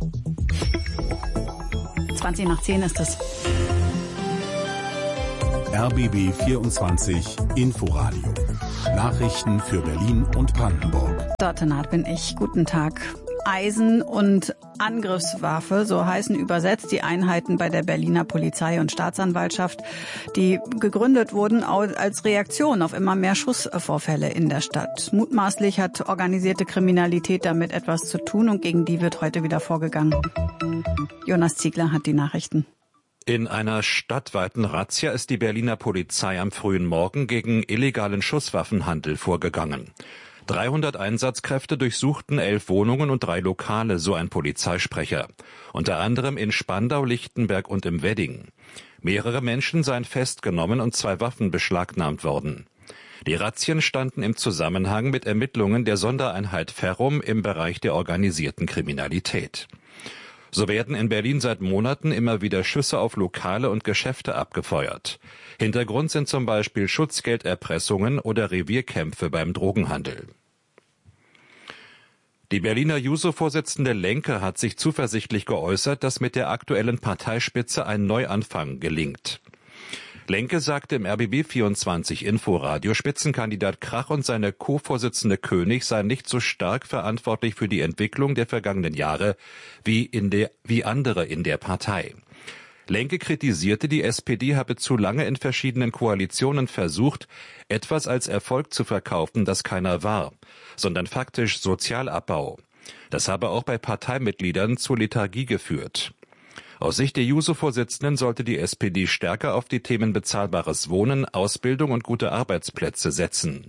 zwanzig nach zehn ist es. R B B vierundzwanzig Inforadio. Nachrichten für Berlin und Brandenburg. Dort bin ich. Guten Tag. Eisen- und Angriffswaffe, so heißen übersetzt die Einheiten bei der Berliner Polizei und Staatsanwaltschaft, die gegründet wurden als Reaktion auf immer mehr Schussvorfälle in der Stadt. Mutmaßlich hat organisierte Kriminalität damit etwas zu tun und gegen die wird heute wieder vorgegangen. Jonas Ziegler hat die Nachrichten. In einer stadtweiten Razzia ist die Berliner Polizei am frühen Morgen gegen illegalen Schusswaffenhandel vorgegangen. dreihundert Einsatzkräfte durchsuchten elf Wohnungen und drei Lokale, so ein Polizeisprecher. Unter anderem in Spandau, Lichtenberg und im Wedding. Mehrere Menschen seien festgenommen und zwei Waffen beschlagnahmt worden. Die Razzien standen im Zusammenhang mit Ermittlungen der Sondereinheit Ferrum im Bereich der organisierten Kriminalität. So werden in Berlin seit Monaten immer wieder Schüsse auf Lokale und Geschäfte abgefeuert. Hintergrund sind zum Beispiel Schutzgelderpressungen oder Revierkämpfe beim Drogenhandel. Die Berliner Juso-Vorsitzende Lenke hat sich zuversichtlich geäußert, dass mit der aktuellen Parteispitze ein Neuanfang gelingt. Lenke sagte im R B B vierundzwanzig Inforadio, Spitzenkandidat Krach und seine Co-Vorsitzende König seien nicht so stark verantwortlich für die Entwicklung der vergangenen Jahre wie, in der, wie andere in der Partei. Lenke kritisierte, die S P D habe zu lange in verschiedenen Koalitionen versucht, etwas als Erfolg zu verkaufen, das keiner war, sondern faktisch Sozialabbau. Das habe auch bei Parteimitgliedern zur Lethargie geführt. Aus Sicht der Juso-Vorsitzenden sollte die S P D stärker auf die Themen bezahlbares Wohnen, Ausbildung und gute Arbeitsplätze setzen.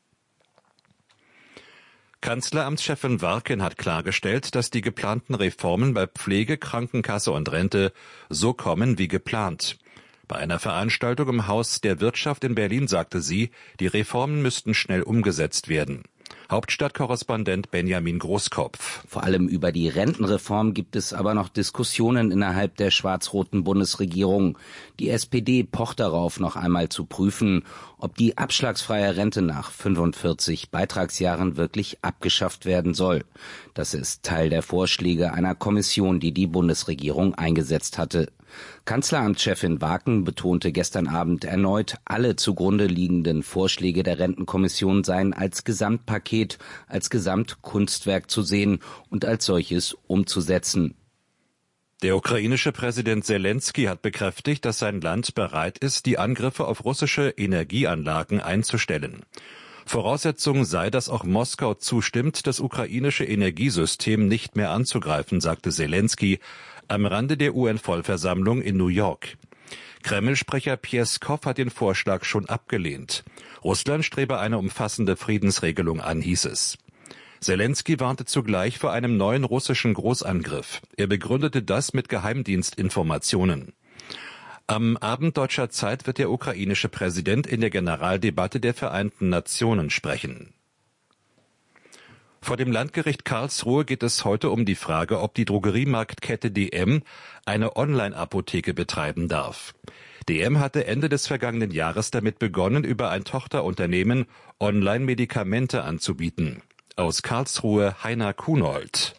Kanzleramtschefin Warken hat klargestellt, dass die geplanten Reformen bei Pflege, Krankenkasse und Rente so kommen wie geplant. Bei einer Veranstaltung im Haus der Wirtschaft in Berlin sagte sie, die Reformen müssten schnell umgesetzt werden. Hauptstadtkorrespondent Benjamin Großkopf. Vor allem über die Rentenreform gibt es aber noch Diskussionen innerhalb der schwarz-roten Bundesregierung. Die S P D pocht darauf, noch einmal zu prüfen, ob die abschlagsfreie Rente nach fünfundvierzig Beitragsjahren wirklich abgeschafft werden soll. Das ist Teil der Vorschläge einer Kommission, die die Bundesregierung eingesetzt hatte. Kanzleramtschefin Warken betonte gestern Abend erneut, alle zugrunde liegenden Vorschläge der Rentenkommission seien als Gesamtpaket, als Gesamtkunstwerk zu sehen und als solches umzusetzen. Der ukrainische Präsident Selensky hat bekräftigt, dass sein Land bereit ist, die Angriffe auf russische Energieanlagen einzustellen. Voraussetzung sei, dass auch Moskau zustimmt, das ukrainische Energiesystem nicht mehr anzugreifen, sagte Selensky am Rande der U N-Vollversammlung in New York. Kreml-Sprecher Pjeskow hat den Vorschlag schon abgelehnt. Russland strebe eine umfassende Friedensregelung an, hieß es. Selensky warnte zugleich vor einem neuen russischen Großangriff. Er begründete das mit Geheimdienstinformationen. Am Abend deutscher Zeit wird der ukrainische Präsident in der Generaldebatte der Vereinten Nationen sprechen. Vor dem Landgericht Karlsruhe geht es heute um die Frage, ob die Drogeriemarktkette D M eine Online-Apotheke betreiben darf. D M hatte Ende des vergangenen Jahres damit begonnen, über ein Tochterunternehmen Online-Medikamente anzubieten. Aus Karlsruhe Heiner Kunold.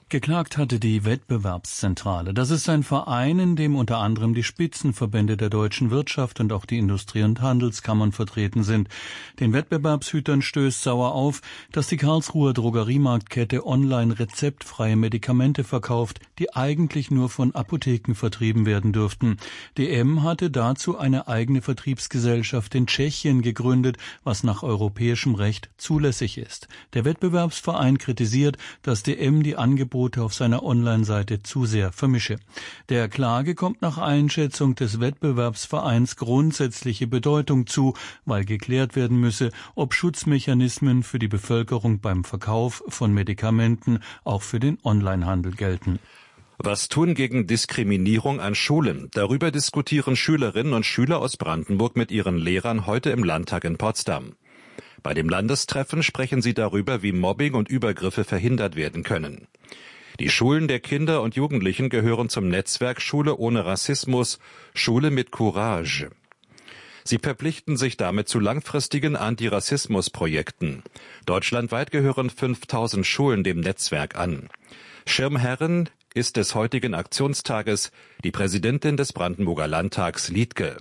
Geklagt hatte die Wettbewerbszentrale. Das ist ein Verein, in dem unter anderem die Spitzenverbände der deutschen Wirtschaft und auch die Industrie- und Handelskammern vertreten sind. Den Wettbewerbshütern stößt sauer auf, dass die Karlsruher Drogeriemarktkette online rezeptfreie Medikamente verkauft, die eigentlich nur von Apotheken vertrieben werden dürften. D M hatte dazu eine eigene Vertriebsgesellschaft in Tschechien gegründet, was nach europäischem Recht zulässig ist. Der Wettbewerbsverein kritisiert, dass D M die Angebote auf seiner Online-Seite zu sehr vermische. Der Klage kommt nach Einschätzung des Wettbewerbsvereins grundsätzliche Bedeutung zu, weil geklärt werden müsse, ob Schutzmechanismen für die Bevölkerung beim Verkauf von Medikamenten auch für den Onlinehandel gelten. Was tun gegen Diskriminierung an Schulen? Darüber diskutieren Schülerinnen und Schüler aus Brandenburg mit ihren Lehrern heute im Landtag in Potsdam. Bei dem Landestreffen sprechen sie darüber, wie Mobbing und Übergriffe verhindert werden können. Die Schulen der Kinder und Jugendlichen gehören zum Netzwerk Schule ohne Rassismus, Schule mit Courage. Sie verpflichten sich damit zu langfristigen Antirassismus-Projekten. Deutschlandweit gehören fünftausend Schulen dem Netzwerk an. Schirmherrin ist des heutigen Aktionstages die Präsidentin des Brandenburger Landtags, Liedke.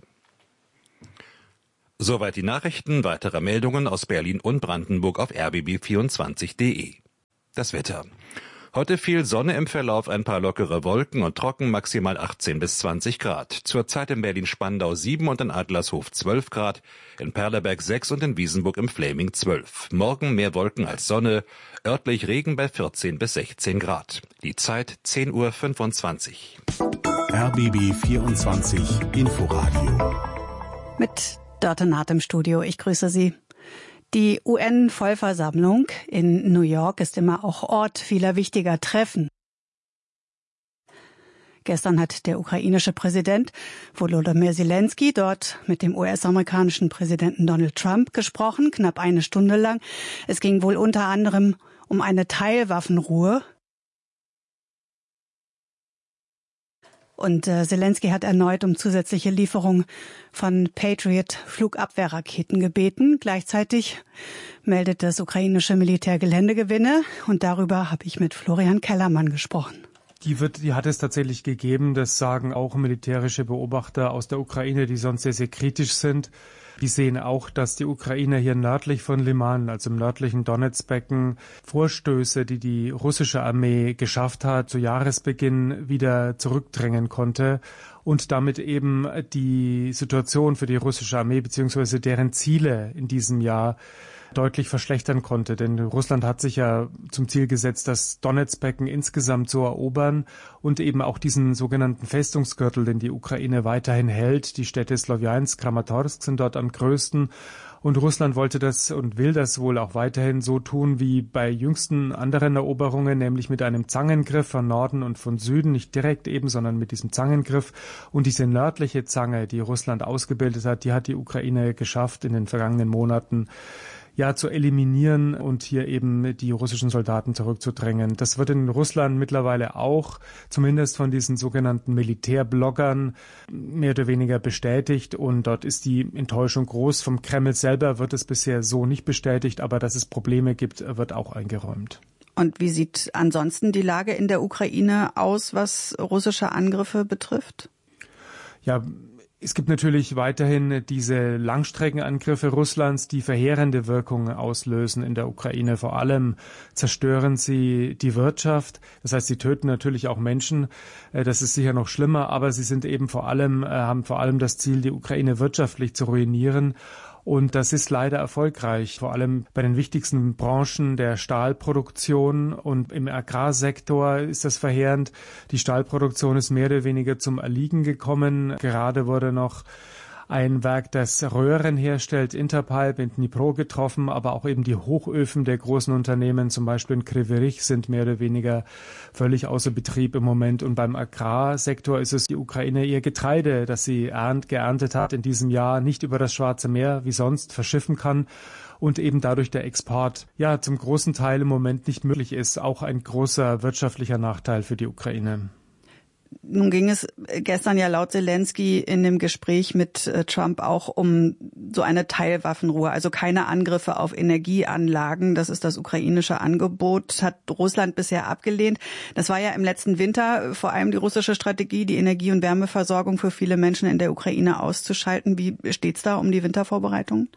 Soweit die Nachrichten. Weitere Meldungen aus Berlin und Brandenburg auf r b b vierundzwanzig punkt d e. Das Wetter. Heute viel Sonne im Verlauf, ein paar lockere Wolken und trocken, maximal achtzehn bis zwanzig Grad. Zurzeit in Berlin-Spandau sieben und in Adlershof zwölf Grad, in Perleberg sechs und in Wiesenburg im Fläming zwölf. Morgen mehr Wolken als Sonne, örtlich Regen bei vierzehn bis sechzehn Grad. Die Zeit zehn Uhr fünfundzwanzig. R B B vierundzwanzig Inforadio. Mit Dörte Naht im Studio. Ich grüße Sie. Die U N-Vollversammlung in New York ist immer auch Ort vieler wichtiger Treffen. Gestern hat der ukrainische Präsident Volodymyr Zelensky dort mit dem U S-amerikanischen Präsidenten Donald Trump gesprochen, knapp eine Stunde lang. Es ging wohl unter anderem um eine Teilwaffenruhe. Und äh, Zelensky hat erneut um zusätzliche Lieferung von Patriot-Flugabwehrraketen gebeten. Gleichzeitig meldet das ukrainische Militär Geländegewinne. Und darüber habe ich mit Florian Kellermann gesprochen. Die, wird, die hat es tatsächlich gegeben. Das sagen auch militärische Beobachter aus der Ukraine, die sonst sehr, sehr kritisch sind. Die sehen auch, dass die Ukraine hier nördlich von Liman, also im nördlichen Donetsbecken, Vorstöße, die die russische Armee geschafft hat, zu Jahresbeginn wieder zurückdrängen konnte und damit eben die Situation für die russische Armee bzw. deren Ziele in diesem Jahr deutlich verschlechtern konnte. Denn Russland hat sich ja zum Ziel gesetzt, das Donetsbecken insgesamt zu erobern und eben auch diesen sogenannten Festungsgürtel, den die Ukraine weiterhin hält. Die Städte Slowjansk, Kramatorsk sind dort am größten. Und Russland wollte das und will das wohl auch weiterhin so tun wie bei jüngsten anderen Eroberungen, nämlich mit einem Zangengriff von Norden und von Süden, nicht direkt eben, sondern mit diesem Zangengriff. Und diese nördliche Zange, die Russland ausgebildet hat, die hat die Ukraine geschafft in den vergangenen Monaten, ja, zu eliminieren und hier eben die russischen Soldaten zurückzudrängen. Das wird in Russland mittlerweile auch, zumindest von diesen sogenannten Militärbloggern, mehr oder weniger bestätigt. Und dort ist die Enttäuschung groß. Vom Kreml selber wird es bisher so nicht bestätigt, aber dass es Probleme gibt, wird auch eingeräumt. Und wie sieht ansonsten die Lage in der Ukraine aus, was russische Angriffe betrifft? Ja, es gibt natürlich weiterhin diese Langstreckenangriffe Russlands, die verheerende Wirkungen auslösen in der Ukraine. Vor allem zerstören sie die Wirtschaft. Das heißt, sie töten natürlich auch Menschen. Das ist sicher noch schlimmer, aber sie sind eben vor allem, haben vor allem das Ziel, die Ukraine wirtschaftlich zu ruinieren. Und das ist leider erfolgreich, vor allem bei den wichtigsten Branchen der Stahlproduktion und im Agrarsektor ist das verheerend. Die Stahlproduktion ist mehr oder weniger zum Erliegen gekommen. Gerade wurde noch ein Werk, das Röhren herstellt, Interpipe in Dnipro getroffen, aber auch eben die Hochöfen der großen Unternehmen, zum Beispiel in Kryvyi Rih, sind mehr oder weniger völlig außer Betrieb im Moment. Und beim Agrarsektor ist es die Ukraine ihr Getreide, das sie ernt, geerntet hat in diesem Jahr, nicht über das Schwarze Meer wie sonst verschiffen kann. Und eben dadurch der Export ja zum großen Teil im Moment nicht möglich ist. Auch ein großer wirtschaftlicher Nachteil für die Ukraine. Nun ging es gestern ja laut Zelensky in dem Gespräch mit Trump auch um so eine Teilwaffenruhe, also keine Angriffe auf Energieanlagen. Das ist das ukrainische Angebot, hat Russland bisher abgelehnt. Das war ja im letzten Winter vor allem die russische Strategie, die Energie- und Wärmeversorgung für viele Menschen in der Ukraine auszuschalten. Wie steht's da um die Wintervorbereitungen?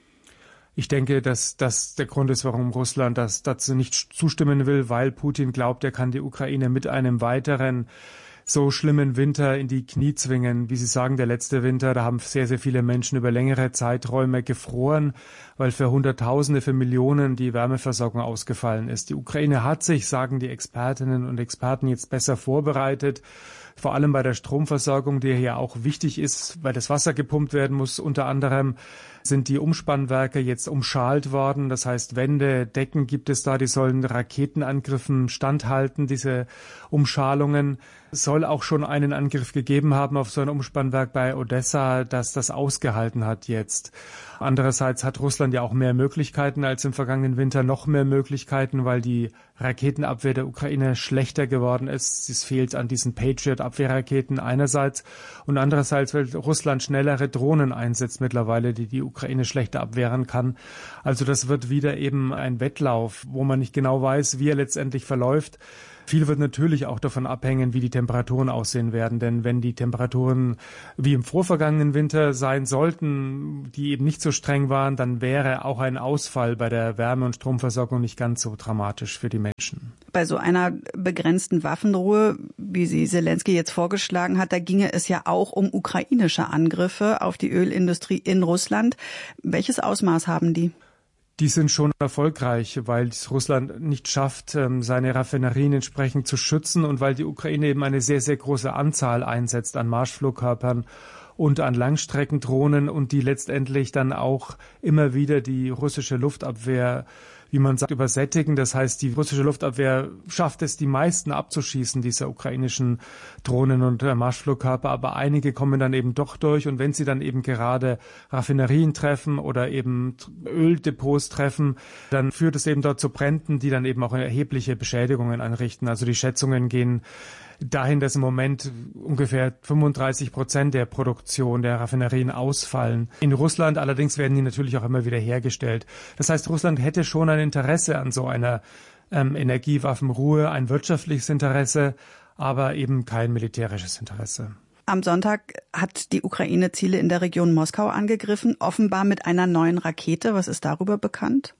Ich denke, dass das der Grund ist, warum Russland das dazu nicht zustimmen will, weil Putin glaubt, er kann die Ukraine mit einem weiteren so schlimmen Winter in die Knie zwingen. Wie Sie sagen, der letzte Winter, da haben sehr, sehr viele Menschen über längere Zeiträume gefroren, weil für Hunderttausende, für Millionen die Wärmeversorgung ausgefallen ist. Die Ukraine hat sich, sagen die Expertinnen und Experten, jetzt besser vorbereitet. Vor allem bei der Stromversorgung, die ja auch wichtig ist, weil das Wasser gepumpt werden muss. Unter anderem sind die Umspannwerke jetzt umschalt worden. Das heißt, Wände, Decken gibt es da, die sollen Raketenangriffen standhalten, diese Umschalungen. Es soll auch schon einen Angriff gegeben haben auf so ein Umspannwerk bei Odessa, das das ausgehalten hat jetzt. Andererseits hat Russland ja auch mehr Möglichkeiten als im vergangenen Winter, noch mehr Möglichkeiten, weil die Raketenabwehr der Ukraine schlechter geworden ist. Es fehlt an diesen Patriot-Abwehrraketen einerseits und andererseits, weil Russland schnellere Drohnen einsetzt mittlerweile, die die Ukraine schlechter abwehren kann. Also das wird wieder eben ein Wettlauf, wo man nicht genau weiß, wie er letztendlich verläuft. Viel wird natürlich auch davon abhängen, wie die Temperaturen aussehen werden. Denn wenn die Temperaturen wie im vorvergangenen Winter sein sollten, die eben nicht so streng waren, dann wäre auch ein Ausfall bei der Wärme- und Stromversorgung nicht ganz so dramatisch für die Menschen. Bei so einer begrenzten Waffenruhe, wie sie Zelensky jetzt vorgeschlagen hat, da ginge es ja auch um ukrainische Angriffe auf die Ölindustrie in Russland. Welches Ausmaß haben die? Die sind schon erfolgreich, weil es Russland nicht schafft, seine Raffinerien entsprechend zu schützen und weil die Ukraine eben eine sehr, sehr große Anzahl einsetzt an Marschflugkörpern und an Langstreckendrohnen und die letztendlich dann auch immer wieder die russische Luftabwehr, wie man sagt, übersättigen. Das heißt, die russische Luftabwehr schafft es, die meisten abzuschießen, dieser ukrainischen Drohnen und Marschflugkörper. Aber einige kommen dann eben doch durch. Und wenn sie dann eben gerade Raffinerien treffen oder eben Öldepots treffen, dann führt es eben dort zu Bränden, die dann eben auch erhebliche Beschädigungen anrichten. Also die Schätzungen gehen dahin, dass im Moment ungefähr fünfunddreißig Prozent der Produktion der Raffinerien ausfallen. In Russland allerdings werden die natürlich auch immer wieder hergestellt. Das heißt, Russland hätte schon ein Interesse an so einer ähm, Energiewaffenruhe, ein wirtschaftliches Interesse, aber eben kein militärisches Interesse. Am Sonntag hat die Ukraine Ziele in der Region Moskau angegriffen, offenbar mit einer neuen Rakete. Was ist darüber bekannt?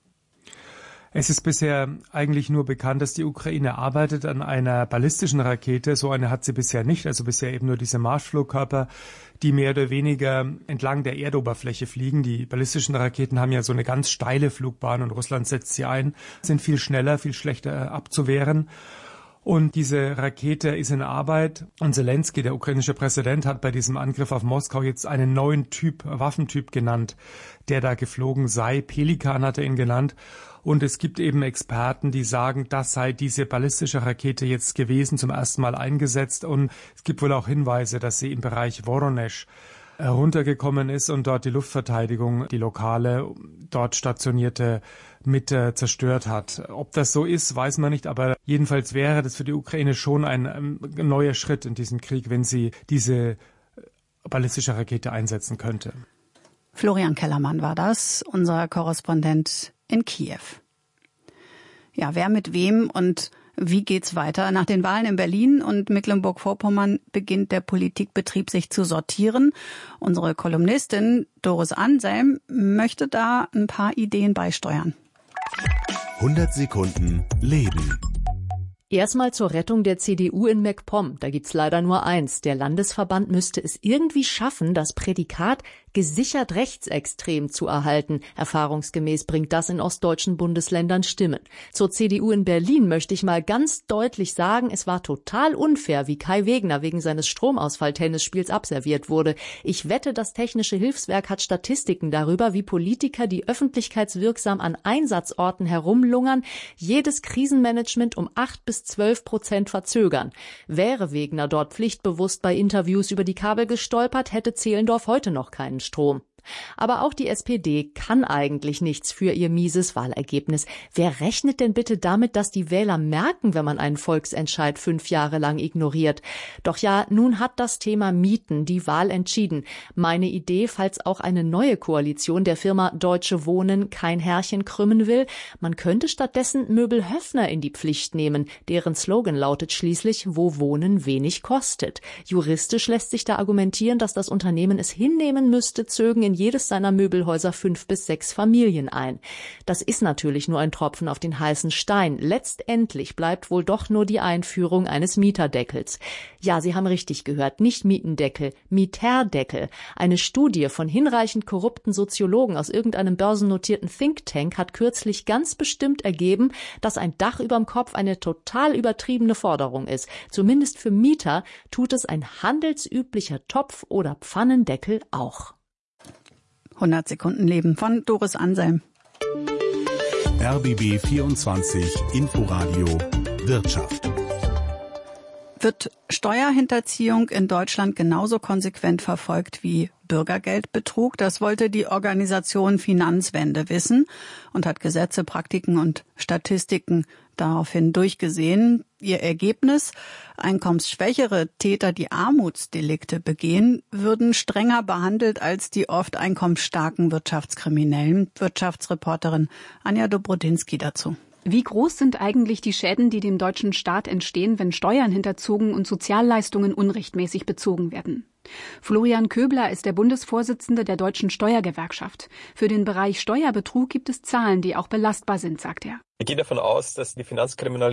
Es ist bisher eigentlich nur bekannt, dass die Ukraine arbeitet an einer ballistischen Rakete. So eine hat sie bisher nicht, also bisher eben nur diese Marschflugkörper, die mehr oder weniger entlang der Erdoberfläche fliegen. Die ballistischen Raketen haben ja so eine ganz steile Flugbahn und Russland setzt sie ein, sind viel schneller, viel schlechter abzuwehren. Und diese Rakete ist in Arbeit. Und Zelensky, der ukrainische Präsident, hat bei diesem Angriff auf Moskau jetzt einen neuen Typ, Waffentyp genannt, der da geflogen sei. Pelikan hat er ihn genannt. Und es gibt eben Experten, die sagen, das sei diese ballistische Rakete jetzt gewesen, zum ersten Mal eingesetzt. Und es gibt wohl auch Hinweise, dass sie im Bereich Voronezh heruntergekommen ist und dort die Luftverteidigung, die lokale, dort stationierte, mit äh, zerstört hat. Ob das so ist, weiß man nicht, aber jedenfalls wäre das für die Ukraine schon ein, ein neuer Schritt in diesem Krieg, wenn sie diese ballistische Rakete einsetzen könnte. Florian Kellermann war das, unser Korrespondent in Kiew. Ja, wer mit wem und wie geht's weiter? Nach den Wahlen in Berlin und Mecklenburg-Vorpommern beginnt der Politikbetrieb sich zu sortieren. Unsere Kolumnistin Doris Anselm möchte da ein paar Ideen beisteuern. hundert Sekunden Leben. Erstmal zur Rettung der C D U in MacPom. Da gibt's leider nur eins. Der Landesverband müsste es irgendwie schaffen, das Prädikat gesichert rechtsextrem zu erhalten. Erfahrungsgemäß bringt das in ostdeutschen Bundesländern Stimmen. Zur C D U in Berlin möchte ich mal ganz deutlich sagen, es war total unfair, wie Kai Wegner wegen seines Stromausfall-Tennisspiels abserviert wurde. Ich wette, das Technische Hilfswerk hat Statistiken darüber, wie Politiker, die öffentlichkeitswirksam an Einsatzorten herumlungern, jedes Krisenmanagement um acht bis zwölf Prozent verzögern. Wäre Wegner dort pflichtbewusst bei Interviews über die Kabel gestolpert, hätte Zehlendorf heute noch keinen Strom. Aber auch die S P D kann eigentlich nichts für ihr mieses Wahlergebnis. Wer rechnet denn bitte damit, dass die Wähler merken, wenn man einen Volksentscheid fünf Jahre lang ignoriert? Doch ja, nun hat das Thema Mieten die Wahl entschieden. Meine Idee, falls auch eine neue Koalition der Firma Deutsche Wohnen kein Härchen krümmen will, man könnte stattdessen Möbel Höffner in die Pflicht nehmen. Deren Slogan lautet schließlich, wo Wohnen wenig kostet. Juristisch lässt sich da argumentieren, dass das Unternehmen es hinnehmen müsste, zögen in jedes seiner Möbelhäuser fünf bis sechs Familien ein. Das ist natürlich nur ein Tropfen auf den heißen Stein. Letztendlich bleibt wohl doch nur die Einführung eines Mieterdeckels. Ja, Sie haben richtig gehört, nicht Mietendeckel, Mieterdeckel. Eine Studie von hinreichend korrupten Soziologen aus irgendeinem börsennotierten Think Tank hat kürzlich ganz bestimmt ergeben, dass ein Dach überm Kopf eine total übertriebene Forderung ist. Zumindest für Mieter tut es ein handelsüblicher Topf- oder Pfannendeckel auch. hundert Sekunden Leben von Doris Anselm. R B B vierundzwanzig Inforadio Wirtschaft. Wird Steuerhinterziehung in Deutschland genauso konsequent verfolgt wie Bürgergeldbetrug? Das wollte die Organisation Finanzwende wissen und hat Gesetze, Praktiken und Statistiken daraufhin durchgesehen. Ihr Ergebnis: Einkommensschwächere Täter, die Armutsdelikte begehen, würden strenger behandelt als die oft einkommensstarken Wirtschaftskriminellen. Wirtschaftsreporterin Anja Dobrodinsky dazu. Wie groß sind eigentlich die Schäden, die dem deutschen Staat entstehen, wenn Steuern hinterzogen und Sozialleistungen unrechtmäßig bezogen werden? Florian Köbler ist der Bundesvorsitzende der Deutschen Steuergewerkschaft. Für den Bereich Steuerbetrug gibt es Zahlen, die auch belastbar sind, sagt er. Wir gehen davon aus, dass die Finanzkriminalität